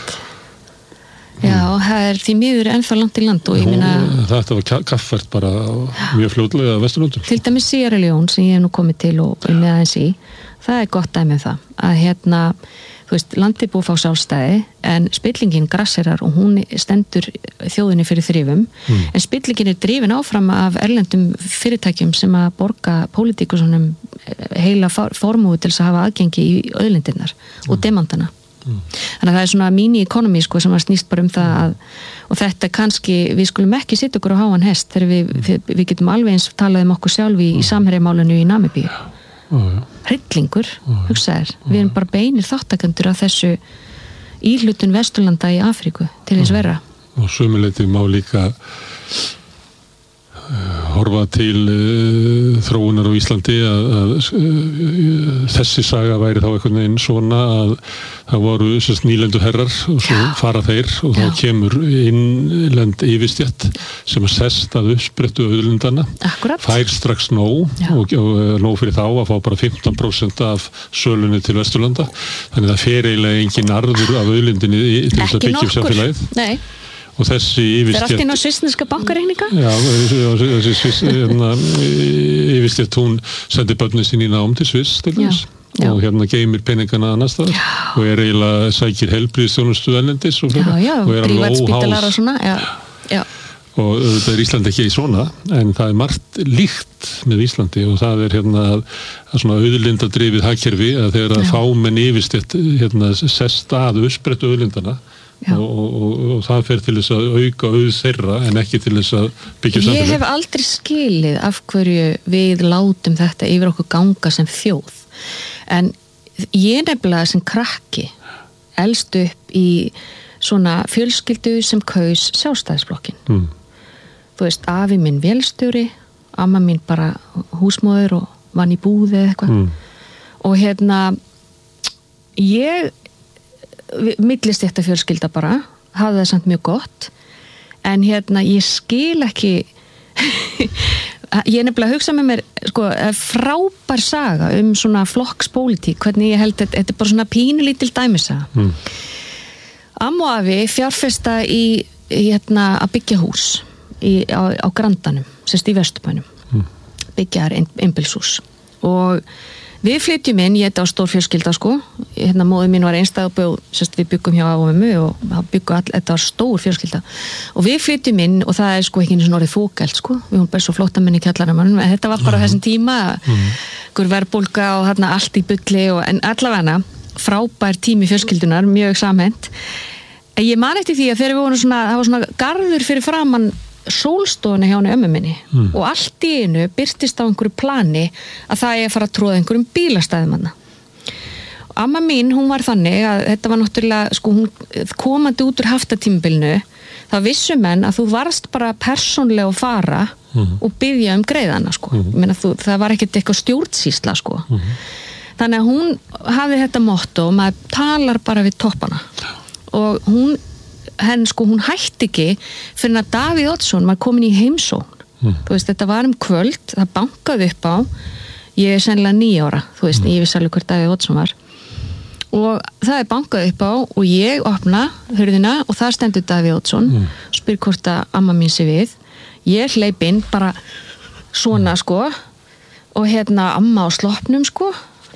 það er því miður ennþá langt í land og ég meina þetta var kaffært bara mjög fljótlega að Vesturlöndum. Til dæmis Sierra Leone sem ég hef nú komið til og með aðeins í það er gott dæmi það að þú veist, landið búið að fá sjálfstæði en spillingin grasserar og hún stendur þjóðinni fyrir þrifum en spillingin er drifin áfram af erlendum fyrirtækjum sem að borga pólitíkusunum heila formúi til þess að hafa aðgengi í auðlindirnar og demantana. Þannig að það er svona mini-economy sko sem að snýst bara það að og þetta kannski, við skulum ekki sitta okkur á háan hest þegar við getum alveg eins talað okkur sjálf í samherjamálinu í Namibíu. Hryllingur, hugsaðir við erum bara beinir þáttakendur af þessu íhlutun Vesturlanda í Afríku til þess verra og sömuleyti má líka horfa til þróunar á Íslandi að þessi saga væri þá einhvern veginn svona að það voru nýlendu herrar og svo fara þeir og þá kemur innlend yfirstétt sem að sest að uppsprettu auðlindana fær strax nóg og nóg fyrir þá að fá bara 15% af sölunni til Vesturlanda þannig að það fer eiginlega engin arður af auðlindinni til þess að byggja upp samfélagið. Nei. Og þessi yfirstétt... Það er allt inn á svissneska bankareikninga? Já, þessi yfirstétt, hún sendi börnin sín í nám til Sviss til þess og geymir peningana annars þar og er eiginlega sækir heilbrigðisþjónustu erlendis og er alveg óháð. Og svona, og þetta er Íslandi ekki í svona en það er margt líkt með Íslandi og það er að svona auðlindadrifið hagkerfi að þegar að fámenn yfirstétt sest að uppsprettu auðlindana og það fer til þess að auka auð þeirra en ekki til þess að byggja samfélag. Ég hef aldrei skilið af hverju við látum þetta yfir okkur ganga sem þjóð en ég nefnilega sem krakki elst upp í svona fjölskyldu sem kaus sjálfstæðisflokkin. Þú veist, afi minn vélstjóri, amma mín bara húsmóður og vann í búði eða eitthvað og ég millist þetta fjölskylda bara hafði það samt mjög gott en ég skil ekki ég nefnilega hugsa með mér sko, frábær saga svona flokkspólitík, hvernig ég held þetta er bara svona pínulítil dæmisaga Amma og afi fjárfesta í að byggja hús á Grandanum, sérst í Vesturbænum byggja einbýlishús og við flytjum inn, ég þetta á stór fjölskylda sko, móðir mín var einstæð og við byggum hjá afa og mömmu og þetta var stór fjölskylda og við flytjum inn og það er sko ekki einu svona orðið fókælt sko, við hún bara svo flóttamenn í kjallaramannum, en þetta var bara á þessum tíma einhver verðbólga og allt í bulli en allavega frábær tími fjölskyldunar, mjög samhent en ég man eftir því að þegar við vorum svona, það var svona garður fyrir framann sólstofuna hjá henni ömmu minni og allt í einu birtist á einhverju plani að það er að fara að tróða einhverjum bílastæðum hana. amma mín, hún var þannig að þetta var náttúrulega, sko, hún komandi út úr haftatímabilinu, það vissu menn að þú varst bara persónlega að fara og biðja greiðana, sko. Ég meina, það var ekkert eitthvað stjórnsýsla, sko. Þannig að hún hafði þetta motto, maður talar bara við toppana. Og hún hætti ekki fyrir að Davíð Oddsson var komin í heimsókn. Þú veist, þetta var kvöld, það bankaði upp á, ég er sennilega 9 ára, þú veist, ég vissi alveg hver Davíð Oddsson var. Og það bankað upp á og ég opna hurðina og það stendur Davíð Oddsson, spyr hvort að amma mín sé við. Ég hleyp inn bara svona, sko, og amma á sloppnum, sko,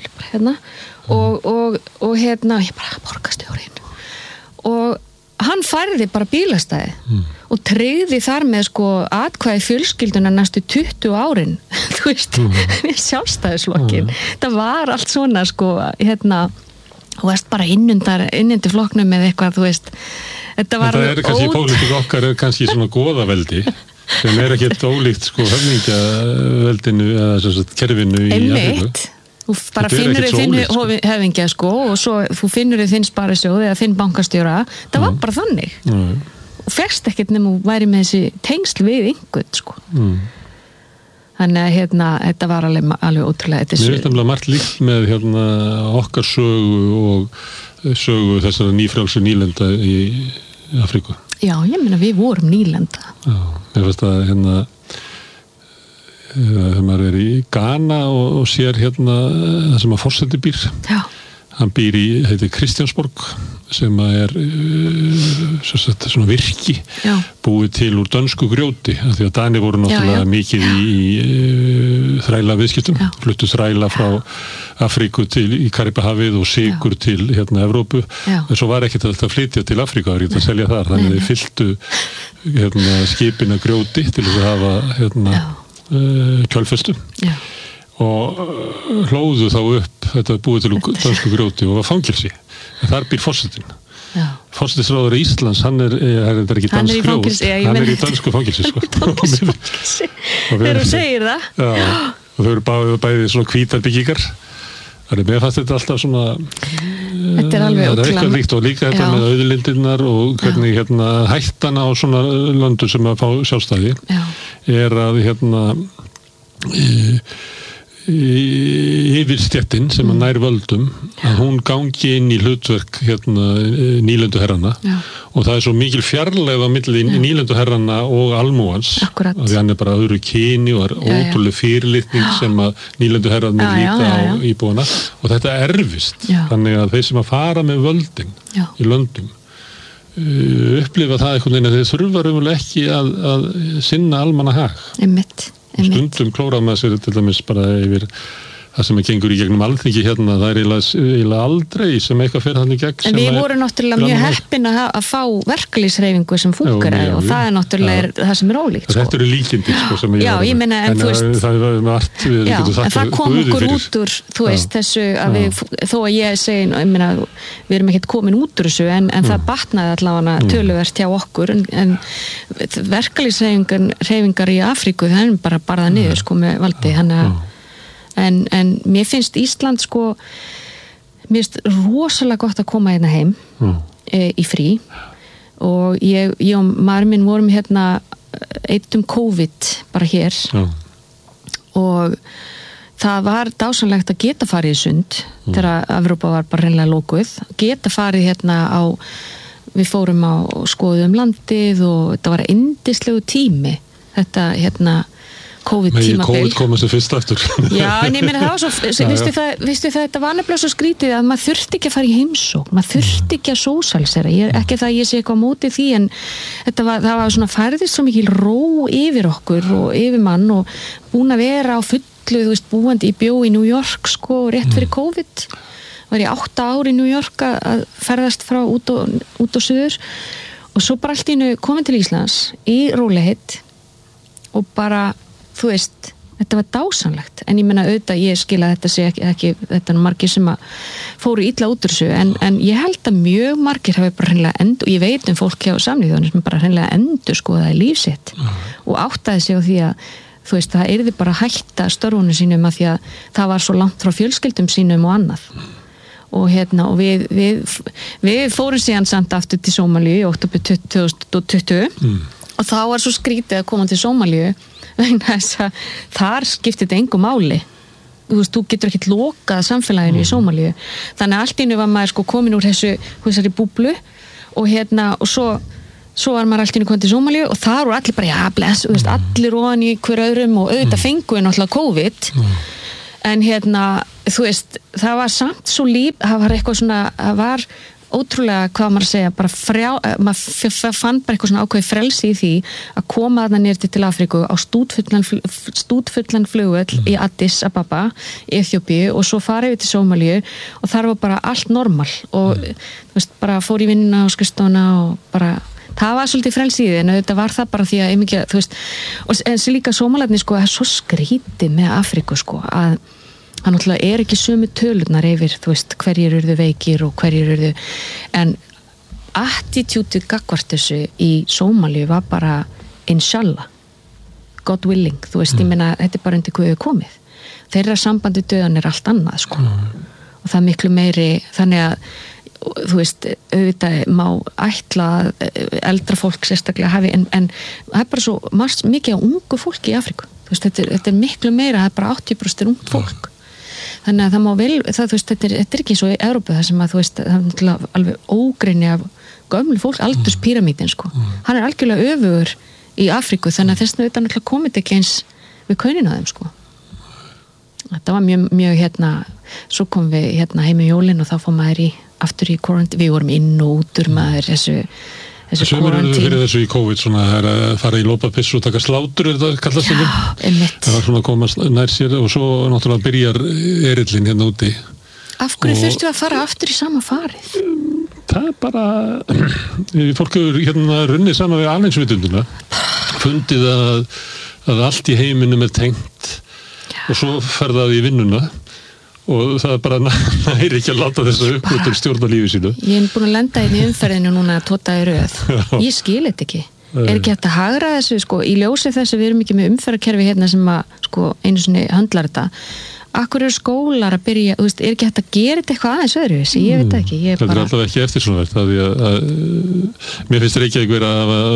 og ég bara borgarstjórinn. Og hann færði bara bílastæði og tryggði þar með, sko, atkvæði fjölskylduna næstu 20 árin, þú veist, við Sjálfstæðisflokkinn. Það var allt svona, sko, þú veist, bara innundir flokknum með eitthvað, þú veist, þetta var kannski í pólitík okkar kannski svona goðaveldi sem ekkert ólíkt, sko, höfningaveldinu eða kerfinu í Afríku. Þú bara finnur þinn höfingja, sko, og svo þú finnur þinn sparisjóð eða þinn bankastjóra, það var bara þannig og fyrst ekkert nema væri með þessi tengsl við einhvern, sko. Þannig að þetta var alveg ótrúlega. Mér finnst nefnilega margt líkt með okkar sögu og sögu þessara nýfrjálsu nýlenda í Afríku. Já, ég meina við vorum nýlenda. Já, mér finnst að þegar maður í Ghana og sér það sem að forseti býr. Já. Hann býr í, heitir Kristjánsborg, sem svona virki, búið til úr dönsku grjóti, af því að Danir voru náttúrulega mikið í þræla viðskiptum, fluttu þræla frá Afríku í Karibahafið og sykur til Evrópu, en svo var ekkert að flytja til Afríku, það var ekkert að selja þar, þannig að þeir fylltu skipina grjóti til þess að hafa kjölfestu og hlóðu þá upp, þetta búið til dönsku grjóti og var fangelsi, en þar býr forsetinn. Forsetisráður Íslands, hann er ekki dansk grjót, hann er í dönsku fangelsi, sko. Þegar þú segir það. Já, og þau eru bæði svona hvítar byggingar. Þannig mér fannst þetta alltaf svona þetta er alveg eitthvað líkt og líka þetta með auðlindirnar og hvernig hættana á svona löndu sem að fá sjálfstæði er að yfirstéttin sem að nær völdum að hún gangi inn í hlutverk nýlenduherrana og það er svo mikil fjarlægð á milli nýlenduherrana og almúans af því hann er bara öðru kyni og er ótrúlega fyrirlitning sem að nýlenduherrarnir líta á íbúana og þetta erfist þannig að þeir sem að fara með völdin í löndum upplifa það einhvern veginn að þeir þurfa raunverulega ekki að sinna almannahag. Stundum klóra með sér til dæmis bara yfir það sem gengur í gegnum Alþingi það er eiginlega aldrei sem eitthvað fer hann í gegn. En við vorum náttúrulega mjög heppin að fá verkalýðshreyfingu sem funkar og það er náttúrulega það sem er ólíkt. Sko. Þetta eru líkindir sko sem ég meina en þú veist en það kom okkur út úr þú veist þessu að við þó að ég segi við erum ekkert komin út úr þessu en það batnaði allavega töluvert hjá okkur en verkalýðshreyfingar í Afríku það er bara það niður sko með valdi en mér finnst Ísland sko mér finnst rosalega gott að koma hérna heim í frí og ég og maður minn vorum eitt COVID bara hér og það var dásanlegt að geta farið í sund þegar Evrópa var bara hreinlega lokuð geta farið við fórum á skoðum landið og þetta var yndislegu tími þetta COVID-tímabil. COVID komið sem fyrst aftur. Já, en ég meina það var svo, vistu það, þetta var nefnilega svo skrítið að maður þurfti ekki að fara í heimsókn, maður þurfti ekki að sósálsera, ekki það ég sé eitthvað á móti því, en það var svona færðist svo mikil ró yfir okkur og yfir mann og búin að vera á fullu, þú veist, búandi í bjó í New York, sko, rétt fyrir COVID. Var ég 8 ár í New York að ferðast frá út og suður og svo bara allt í einu komin til Íslands í rólegheit og bara þú veist, þetta var dásanlegt en ég meina auðvitað, ég skil að þetta sé ekki þetta er margir sem að fóru illa út úr þessu, en ég held að mjög margir hafi bara hreinlega og ég veit fólk hjá Sameinuðu þjóðirnar sem bara hreinlega endurskoðaði líf sitt og áttaði sig á því að þú veist, það yrði bara að hætta störfunum sínum að því að það var svo langt frá fjölskyldum sínum og annað og og við fórum síðan samt aftur til Sómalíu í október 2020 og þá var svo skrítið að koma til Sómalíu vegna þess að þar skiptir þetta engu máli. Þú getur ekkert lokað samfélaginu í Sómalíu, þannig að allt í einu var maður sko komin úr þessari búblu og og svo var maður allt í einu komin til Sómalíu og þar voru allir bara, já bless, allir ofan í hver öðrum og auðvitað fengu náttúrulega COVID en þú veist, það var samt svo það var eitthvað svona, það var ótrúlega, hvað maður að segja, bara maður fann bara eitthvað svona ákveði frelsi í því að koma þarna niður til Afríku á stútfullan flugvöll í Addis Ababa, Eþjópíu og svo fara yfir til Sómalíu og þar var bara allt normal og þú veist, bara fór í vinnuna og skrifstofuna og bara það var svolítið frelsi í því, en þetta var það bara því að mikið, þú veist, en sem líka Sómalarnir sko, það er svo skrítið með Afríku sko, að það náttúrulega ekki sömu tölurnar yfir, þú veist, hverjir urðu veikir og hverjir urðu, en attitútið gagnvart þessu í Sómalíu var bara inshallah, God willing, þú veist, ég meina, þetta er bara undir Guði komið. Þeirra sambandi döðan er allt annað, sko. Og það er miklu meiri, þannig að þú veist, auðvitað má ætla eldra fólk sérstaklega hafi, en það er bara svo mikið á ungu fólki í Afríku. Þú veist, þetta er miklu meira, það er bara 80% ungt fólk. Þannig að það má vel, þú veist, þetta er ekki eins og í Evrópu þar sem að, þú veist, það er alveg ógreinni af gömlu fólk, aldurspíramídin, sko. Hann er algjörlega öfugur í Afríku, þannig að þess vegna þetta náttúrulega komið ekki eins við kaunin á þeim, sko. Þetta var mjög, svo kom við heim í jólin og þá fór maður aftur í quarantine, við vorum inn og út úr maður þessu quarantine. Fyrir þessu í COVID, svona, að fara í lópapissu og taka slátur, þetta kallast þetta? Já, einmitt. Það var svona að koma nær sér og svo náttúrulega byrjar erillin hérna úti. Af hverju þurftu að fara aftur í sama farið? Það er bara, fólk hefur runnið saman við alheimsvitunduna, fundið að allt í heiminum er tengt og svo ferðaði í vinnuna og það er bara næri ekki að láta þess að uppgötur stjórna lífi sínu. Ég er búin að lenda í umferðinu núna 2 daga í röð. Ég skil þetta ekki. Er ekki hægt að hagra þessu, sko, í ljósi þess að við erum ekki með umferðarkerfi hérna sem að, sko, einu sinni höndlar þetta. Akkur eru skólar að byrja, þú veist, er ekki hægt að gera þetta eitthvað aðeins öðruvísi? Ég veit ekki. Þetta er alltaf ekki eftir svona verð, það er að mér finnst Reykjavík vera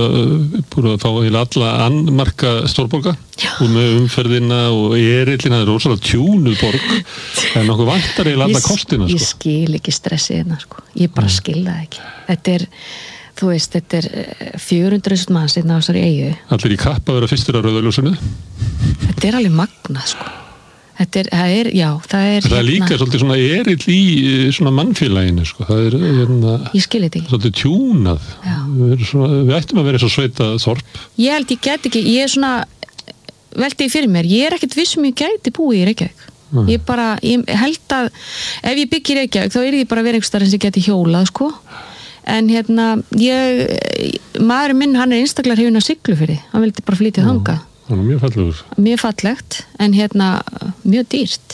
búin að fá alla annmarka stórborga og með umferðina og erillina, það er rosalega tjúnuð borg en nokkuð vantar eiginlega alla kostina, sko. Ég skil ekki stressið hérna, sko. Ég bara skil það ekki. Þetta er, þú veist, þetta er 400.000 manns hérna á þessari eyju. Allir í kapp að vera fyrstir á rauðaljósinu. Þetta er alveg magnað, sko. Það er líka svolítið svona erill í svona mannfélaginu, sko. Það er ég skil þetta ekki. Svolítið tjúnað. Við ættum að vera svo sveita þorp. Ég held ég get ekki, ég er svona veltið fyrir mér, ég er ekkert vissum ég gæti búið í Reykjavík. Ég held að ef ég byggi í Reykjavík þá ég bara verið einhvers staðar sem ég geti hjólað, sko. En maðurinn minn, hann er einstaklega hrifinn af Siglufirði, hann vildi bara flytja þangað. Það er mjög fallegur. Mjög fallegt, en mjög dýrt.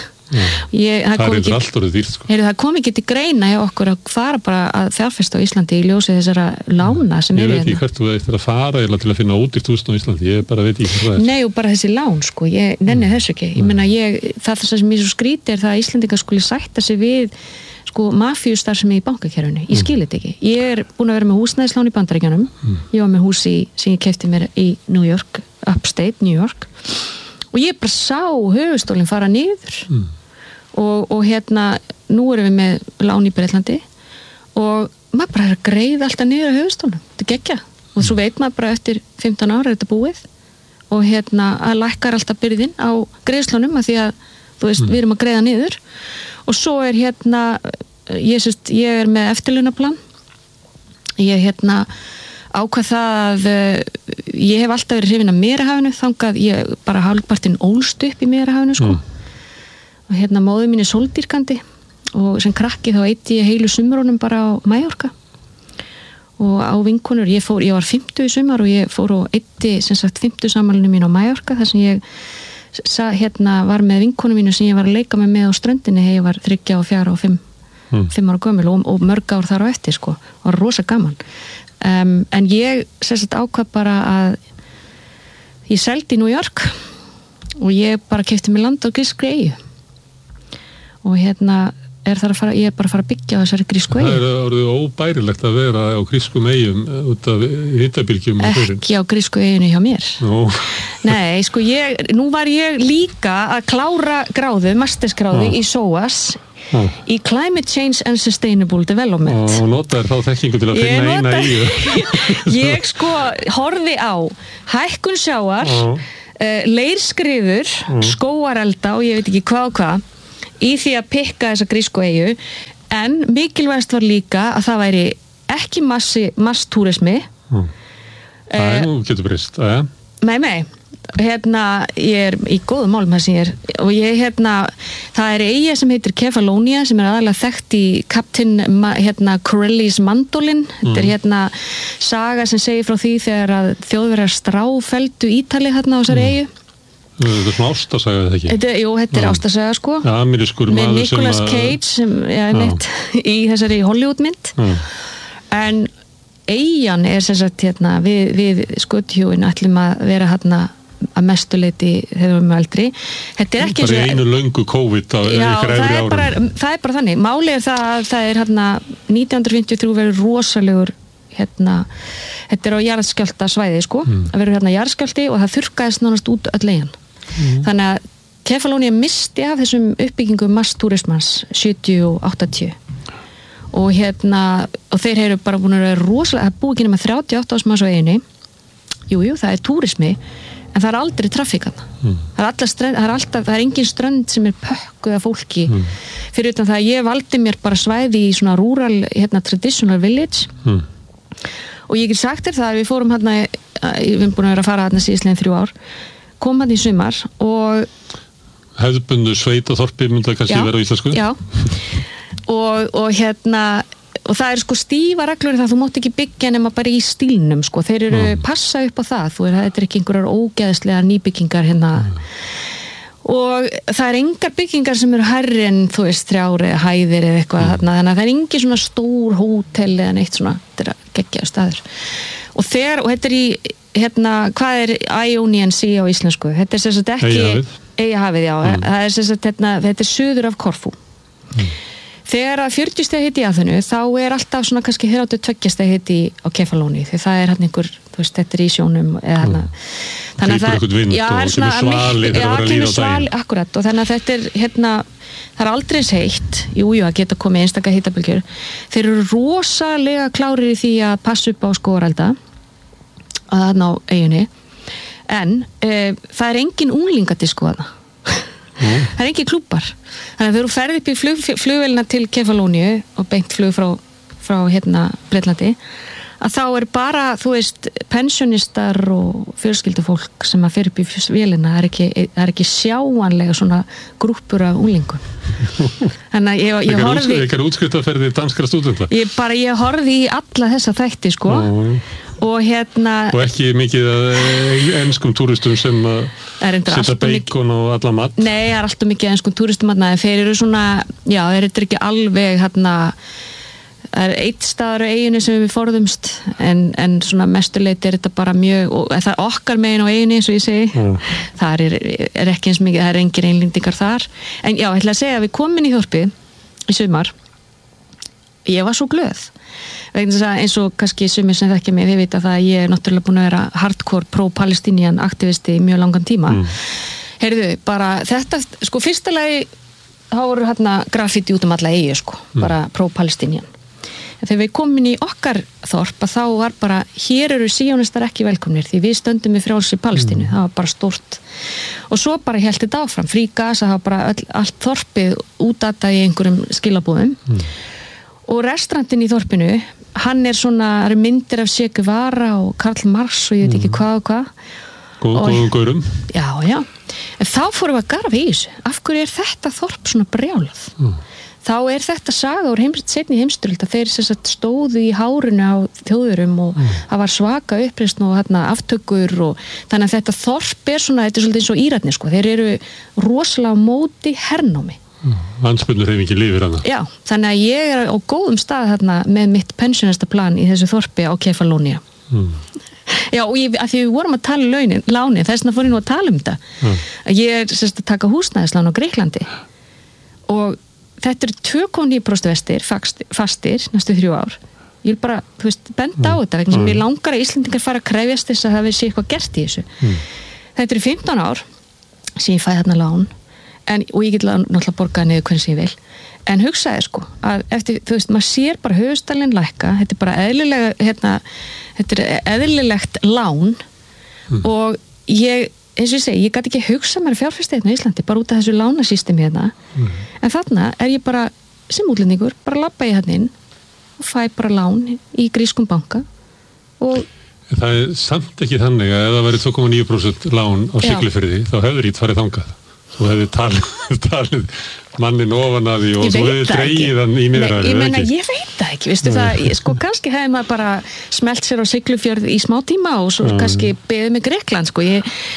Það er allt orðið dýrt, sko. Það kom ekki til greina hjá okkur að fara bara að fjárfesta á Íslandi í ljósi þessara lána sem ég veit ekki hvert þú eftir að fara til að finna ódýrt húsn á Íslandi, ég bara veit ekki hvað það er. Nei, og bara þessi lán, sko, ég nenni þessu ekki. Ég meina, það sem ég svo skríti er það að Íslandingar skuli sætta sig við sko mafíustarfsemi í bankakerfinu. Ég skil þetta ekki. Ég er búin að vera með húsnæðislán í Bandaríkjunum. Ég var með hús sem ég keypti mér í New York, upstate New York. Og ég bara sá höfuðstólinn fara niður. Og nú erum við með lán í Bretlandi og maður bara er að greiða alltaf niður á höfuðstólnum. Þetta er geggjað. Og svo veit maður bara eftir 15 ára er þetta búið. Og að lækkar alltaf byrðin á greiðslunum að því að þú veist, við erum að greiða niður. Og svo er ég er með eftirlaunaplan. Ég ákvað það að ég hef alltaf verið hrifin af Miðjarðarhafinu, þangað ég bara hálfpartinn ólst upp í Miðjarðarhafinu, sko. Og móðir mín er sóldýrkandi og sem krakki þá eitti ég heilu sumrunum bara á Mallorca. Og á vinkonur, ég var 50 í sumar og ég fór og eitti sem sagt 50 sammælinu mín á Mallorca þar sem ég var með vinkonum mínu sem ég var að leika með á ströndinni þegar ég var 3 og 4 og 5 ára gömul og mörg ár þar á eftir, sko. Það var rosa gaman. En ég ákvað bara að ég seldi í New York og ég bara keypti mér land á grískri eyju og ég bara að fara að byggja á þessari grísku eyju. Það orðið óbærilegt að vera á grískum eyjum út af hitabylgjum. Ekki á grísku eyjunni hjá mér. Nei, sko nú var ég líka að klára mastersgráðu í SOAS í Climate Change and Sustainable Development. Og notaðir þá þekkingu til að finna eina eyju. Ég sko horfði á hækkun sjávar, leirskriður, skógarelda og ég veit ekki hvað í því að pikka þessa grísku eyju, en mikilvægast var líka að það væri ekki masstúrismi. Nú getur breyst, Nei, ég er í góðum málum það sem ég er og það er eyja sem heitir Kefalonia sem er aðalega þekkt í Captain Corelli's Mandolin. Þetta er saga sem segir frá því þegar að Þjóðverjar stráfelldu Ítali á þessari eyju. Þetta er svona ástarsaga, eða ekki? Jú, þetta er ástarsaga, sko. Amerískur maður með Nicolas Cage í þessari Hollywoodmynd. En eyjan er sem sagt við Skutthjúin ætlum að vera að mestuleiti þegar við erum eldri. Þetta er ekki bara einu löngu COVID það er bara þannig. Málið er það er 1953 verður rosalegur þetta er á jarðskjálfta svæði sko. Það verður jarðskjálfti og það þurrkaðist nánast út öll eyjan. Þannig að Kefalonia misti af þessum uppbyggingum masstúrismans 70 og 80 og og þeir eru bara búin að vera rosalega, það búið ekki nema 38 manns á eyjunni. Jú, það er túrismi en það er aldrei traffík það er engin strönd sem er pökkuð af fólki fyrir utan það að ég valdi mér bara svæði í svona rural traditional village og ég get sagt þér það að við fórum við erum búin að vera að fara síðastliðin 3 ár kom í sumar og hefðbundu sveitaþorpi myndi það kannski vera á íslensku og það er sko stífa reglur það þú mátt ekki byggja nema bara í stílnum sko, þeir eru passa upp á það þetta er ekki einhverjar ógeðslega nýbyggingar og það er engar byggingar sem eru hærri en þú veist 3 hæðir eða eitthvað þannig að það er engin svona stór hótel eða neitt svona, þetta er geggjaður staður og þetta er í hvað er Ionian Sea á íslensku þetta er sem sagt ekki Eyjahafið, það er sem sagt þetta er suður af Korfú þegar að 40 steg hiti í Aþenu þá er alltaf svona kannski 32 steg hiti á Kefalóni því það er einhver, þú veist, þetta er í sjónum eða þannig að það kemur svali akkurat og þannig að þetta er það er aldrei heitt, jú að geta komið einstaka hitabylgjur, þeir eru rosalega klárir í því að passa upp á skógarelda að þarna á eyjunni en það er engin unglingadisko þarna það er engin klúbbar þannig að þegar þú ferð upp í flugvélina til Kefalóníu og beint flug frá Bretlandi að þá er bara, þú veist, pensjónistar og fjölskyldufólk sem að fer upp í vélina, það er ekki sjáanlega svona grúppur af unglingum þannig að ég horfði Ekkert útskriftarferði danskra stúdenta ég horfði í alla þessa þætti sko og ekki mikið enskum túristum sem setja beikon og alla mat nei, það er alltaf mikið enskum túristum en þeir eru svona, þeir eru ekki alveg það er eitt staður á eyjunni sem við forðumst en svona mestuleiti er þetta bara mjög og það er okkar megin á eyjunni eins og ég segi það er ekki eins mikið, það er engin einlendingar þar en ég ætla að segja að við komin í þorpið í sumar ég var svo glöð vegna þess að eins og kannski sumir sem þekkja mig við vita það að ég er náttúrulega búin að vera hardcore pro-palestinian aktivisti í mjög langan tíma heyrðu, bara þetta sko fyrsta lagi þá voru graffiti út alla eyju sko, bara pro-palestinian en þegar við komin í okkar þorp að þá var bara, hér eru síjónistar ekki velkomnir því við stöndum við frjálsi Palestínu það var bara stórt og svo bara hélt þetta áfram, Free Gaza það var bara allt þorpið útatað í einhverjum skilabúðum og restaurantinn í þorpinu hann er svona, það eru myndir af Che Guevara og Karl Marx og ég veit ekki hvað og hvað góðum gaurum já, en þá fórum við að garfa í þessu af hverju er þetta þorp svona brjálað þá er þetta saga úr seinni heimsstyrjöld að þeir sem sagt stóðu í hárinu á þjóðurum og það var svaka uppreisn og aftökur og þannig að þetta þorp er svona, þetta er svolítið eins og Íratnir sko, þeir eru rosalega móti hernámi Landsbundnir hefur ekki lifir hana já, þannig að ég er á góðum stað þarna með mitt pensionistaplan í þessu þorpi á Kefalónia já, og af því við vorum að tala lánin, þess vegna fór ég nú að tala um þetta að ég er sérst að taka húsnæðislán á Greiklandi og þetta eru 2,9% fastir næstu 3 ár. Ég vil bara, þú veist, benda á þetta vegna sem ég langar að Íslendingar fara að krefjast þess að það sé eitthvað gert í þessu. Þetta eru 15 ár sem ég fæ þarna lán og ég get náttúrulega borgað niður hvernig sem ég vil. En hugsaði sko að eftir, þú veist, maður sér bara höfuðstallinn lækka, þetta er bara þetta er eðlilegt lán og ég, eins og ég segi, ég gat ekki hugsa mér fjárfesta hérna í Íslandi bara út af þessu lánasystemi hérna. En þarna er ég bara, sem útlendingur, bara labba ég hérna inn og fæ bara lán í grískum banka og það er samt ekki þannig að ef það væri 2,9% lán á Siglufirði þá hefur ít farið þangað. Þú hefði talið mannin ofan að því og þú hefði dreigið hann í niðræðu. Ég meina, ég veit það ekki, veistu það, sko kannski hefði maður bara smelt sér á Siglufjörð í smá tíma og svo kannski beðið með Grikkland, sko.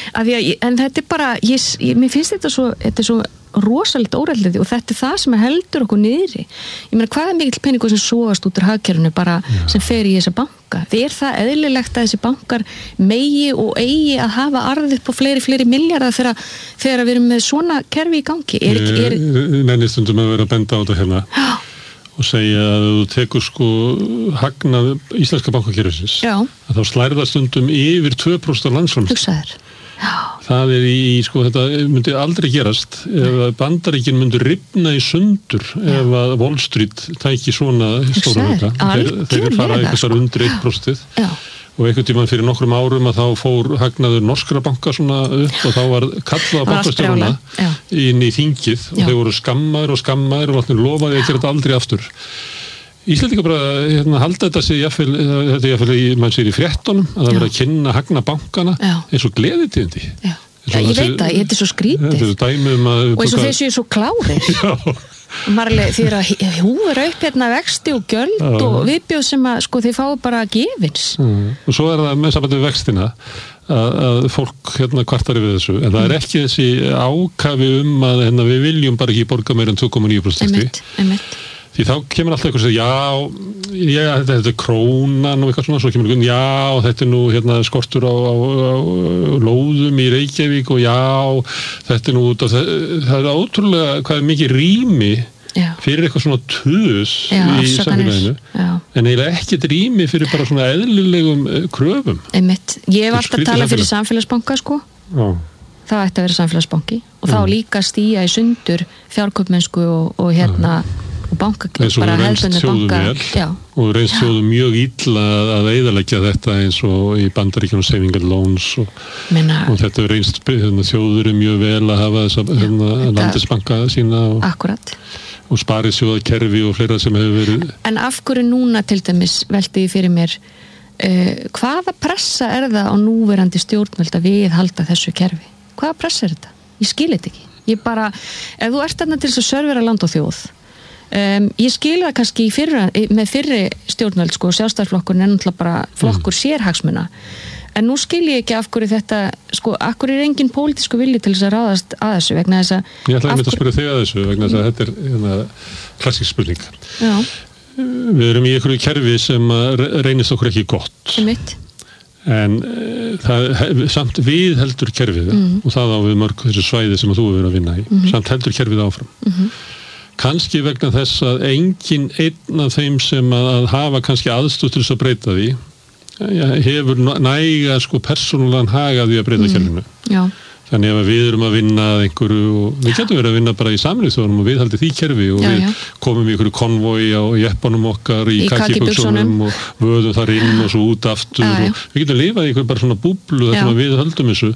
En þetta er bara, mér finnst þetta svo rosalegt óræðliti og þetta er það sem heldur okkur niðri. Ég meina, hvað er mikill peningur sem sóast út úr hagkerfinu bara sem fer í þessa banka? Er það eðlilegt að þessi bankar megi og eigi að hafa arð upp á fleiri milljarða þegar við erum með svona kerfi í gangi? Nenni stundum að vera að benda á þetta hérna og segja að þú tekur sko hagnað íslenska bankakerfisins að þá slærða stundum yfir 2% af landsframleiðslu. Hugsaður. Það er sko, þetta myndi aldrei gerast ef Bandaríkin myndi rifna í sundur ef að Wall Street tæki svona stóra hluta. Þeir fara eitthvað undir 1% og einhvern tímann fyrir nokkrum árum að þá fór hagnaður norskra banka svona upp og þá var kallað að bankastjórana inn í þingið og þeir voru skammaðir og allir lofaði að gera þetta aldrei aftur. Íslendingar bara halda þetta sig jafnvel mann sér í fréttunum að það verið að kynna hagna bankana eins og gleðitíðindi. Ég veit það, þetta er svo skrítið og eins og þeir séu svo klárir þeir að húfur upp hérna vexti og gjöld og viðbjóð sem að sko þeir fái bara gefins og svo er það með sambandi við vextina að fólk kvartar yfir þessu en það er ekki þessi ákafi að við viljum bara ekki borga meira en 2,9%. Því þá kemur alltaf eitthvað að segja, þetta er krónan og eitthvað svona, svo kemur eitthvað, þetta er nú skortur á lóðum í Reykjavík og þetta er nú út af það er ótrúlega hvað er mikið rými fyrir eitthvað svona tuðs í samfélaginu, en eiginlega ekkert rými fyrir bara svona eðlilegum kröfum. Ég hef alltaf talað fyrir samfélagsbanka, sko. Það ætti að vera samfélagsbanki og þá líka stíga í sundur fjárkaupmennsku og og banka, bara hefðbundna banka og reynst þjóðu mjög illa að eyðileggja þetta eins og í Bandaríkjunum saving and loans og þetta reynst þjóður mjög vel að hafa þessa landisbanka sína og sparisjóðakerfi og fleira sem hefur verið. En af hverju núna til dæmis velti ég fyrir mér hvaða pressa er það á núverandi stjórnvöld að viðhalda þessu kerfi? Hvaða pressa er þetta? Ég skil þetta ekki. Ég bara, ef þú ert þarna til þess að servera land og þjóð ég skil það kannski með fyrri stjórnvöld sko, sjálfstæðisflokkurinn er náttúrulega bara flokkur sérhagsmuna en nú skil ég ekki af hverju þetta sko, af hverju er engin pólitísku vilji til þess að ráðast að þessu vegna þess að ég ætlaði að spyrja þig að þessu vegna þess að þetta er klassísk spurning við erum í einhverju kerfi sem reynist okkur ekki gott en það samt við heldur kerfið og það á við mörg þessu svæði sem að þú hefur verið að vinna í samt heldur kerfið áfram kannski vegna þess að engin einn af þeim sem að hafa kannski aðstöð til þess að breyta því hefur næga sko persónulegan hag að því að breyta kerfinu. Þannig að við erum að vinna að einhverju og við getum verið að vinna bara í Sameinuðu þjóðunum og við haldið því kerfi og við komum í einhverju konvoi á jeppunum okkar í kakkibuxunum og vöðum þar inn og svo út aftur og við getum lifað í einhverju bara svona búblu þar sem við höldum þessu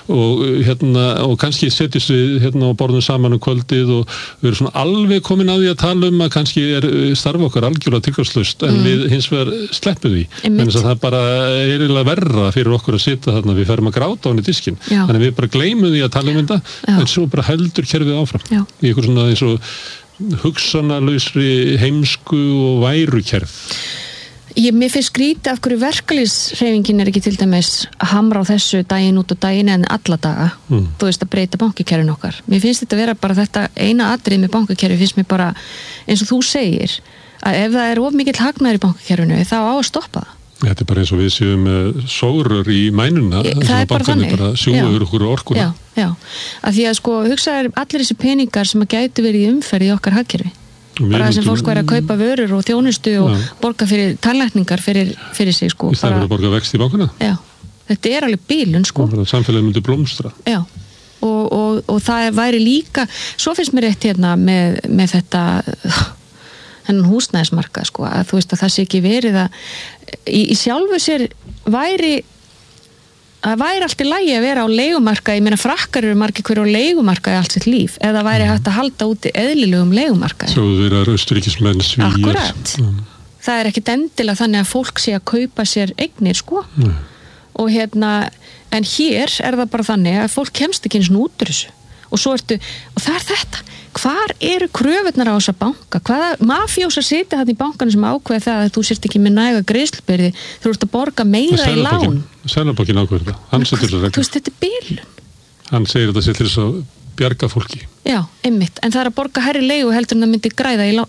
og kannski setjast við á borðum saman kvöldið og við erum svona alveg komin að því að tala að kannski starfa okkar algjörlega tilgangslaust en við hins vegar sleppum því. Þannig að það bara er eiginlega verra fyrir okkur að sitja þarna, við ferum að gráta á henni diskinn. Þannig að við bara gleymum því að tala þetta en svo bara heldur kerfið áfram í eitthvað svona eins og hugsanalausri heimsku og væru kerf. Mér finnst skrítið af hverju verkalýðshreyfingin er ekki til dæmis að hamra á þessu daginn út og daginn en alla daga þú veist að breyta bankakerfin okkar. Mér finnst þetta vera bara þetta eina atriði með bankakerfi finnst mér bara eins og þú segir að ef það er of mikill hagnaður í bankakerfinu þá á að stoppa það. Þetta bara eins og við séum sórur í mænuna það er bara þannig bara sjúga yfir okkur orkuna já, að því að hugsaður allir þessi peningar sem að gætu verið í umferð í okkar hagkerfi bara sem fólk væri að kaupa vörur og þjónustu og borga fyrir tannlækningar fyrir sig í staðan fyrir að borga vext í bankana þetta er alveg bílun samfélagið myndi blómstra og það væri líka svo finnst mér rétt hérna með þetta hennan húsnæðismarkað að þú veist að það sé ekki verið að í sjálfu sér væri allt í lagi að vera á leigumarkaði, ég meina frakkar eru margir hverju á leigumarkaði allt sitt líf eða væri hægt að halda úti eðlilegum leigumarkaði Þjóðverjar, Austurríkismenn, Svíar Akkurat, það er ekkit endilega þannig að fólk sé að kaupa sér eignir og en hér er það bara þannig að fólk kemst ekki eins og út úr þessu og það er þetta hvar eru kröfurnar á þessa banka hvaða mafjósar sitja þetta í bankanum sem ákveða það að þú sért ekki með næga greiðslubyrði þú ert að borga meira í lán Seðlabankinn ákveður þetta, hann setur þetta þú veist þetta er bilun hann segir þetta sér til þess að bjarga fólki já, einmitt, en það er að borga hærri leigu heldur en það myndi græða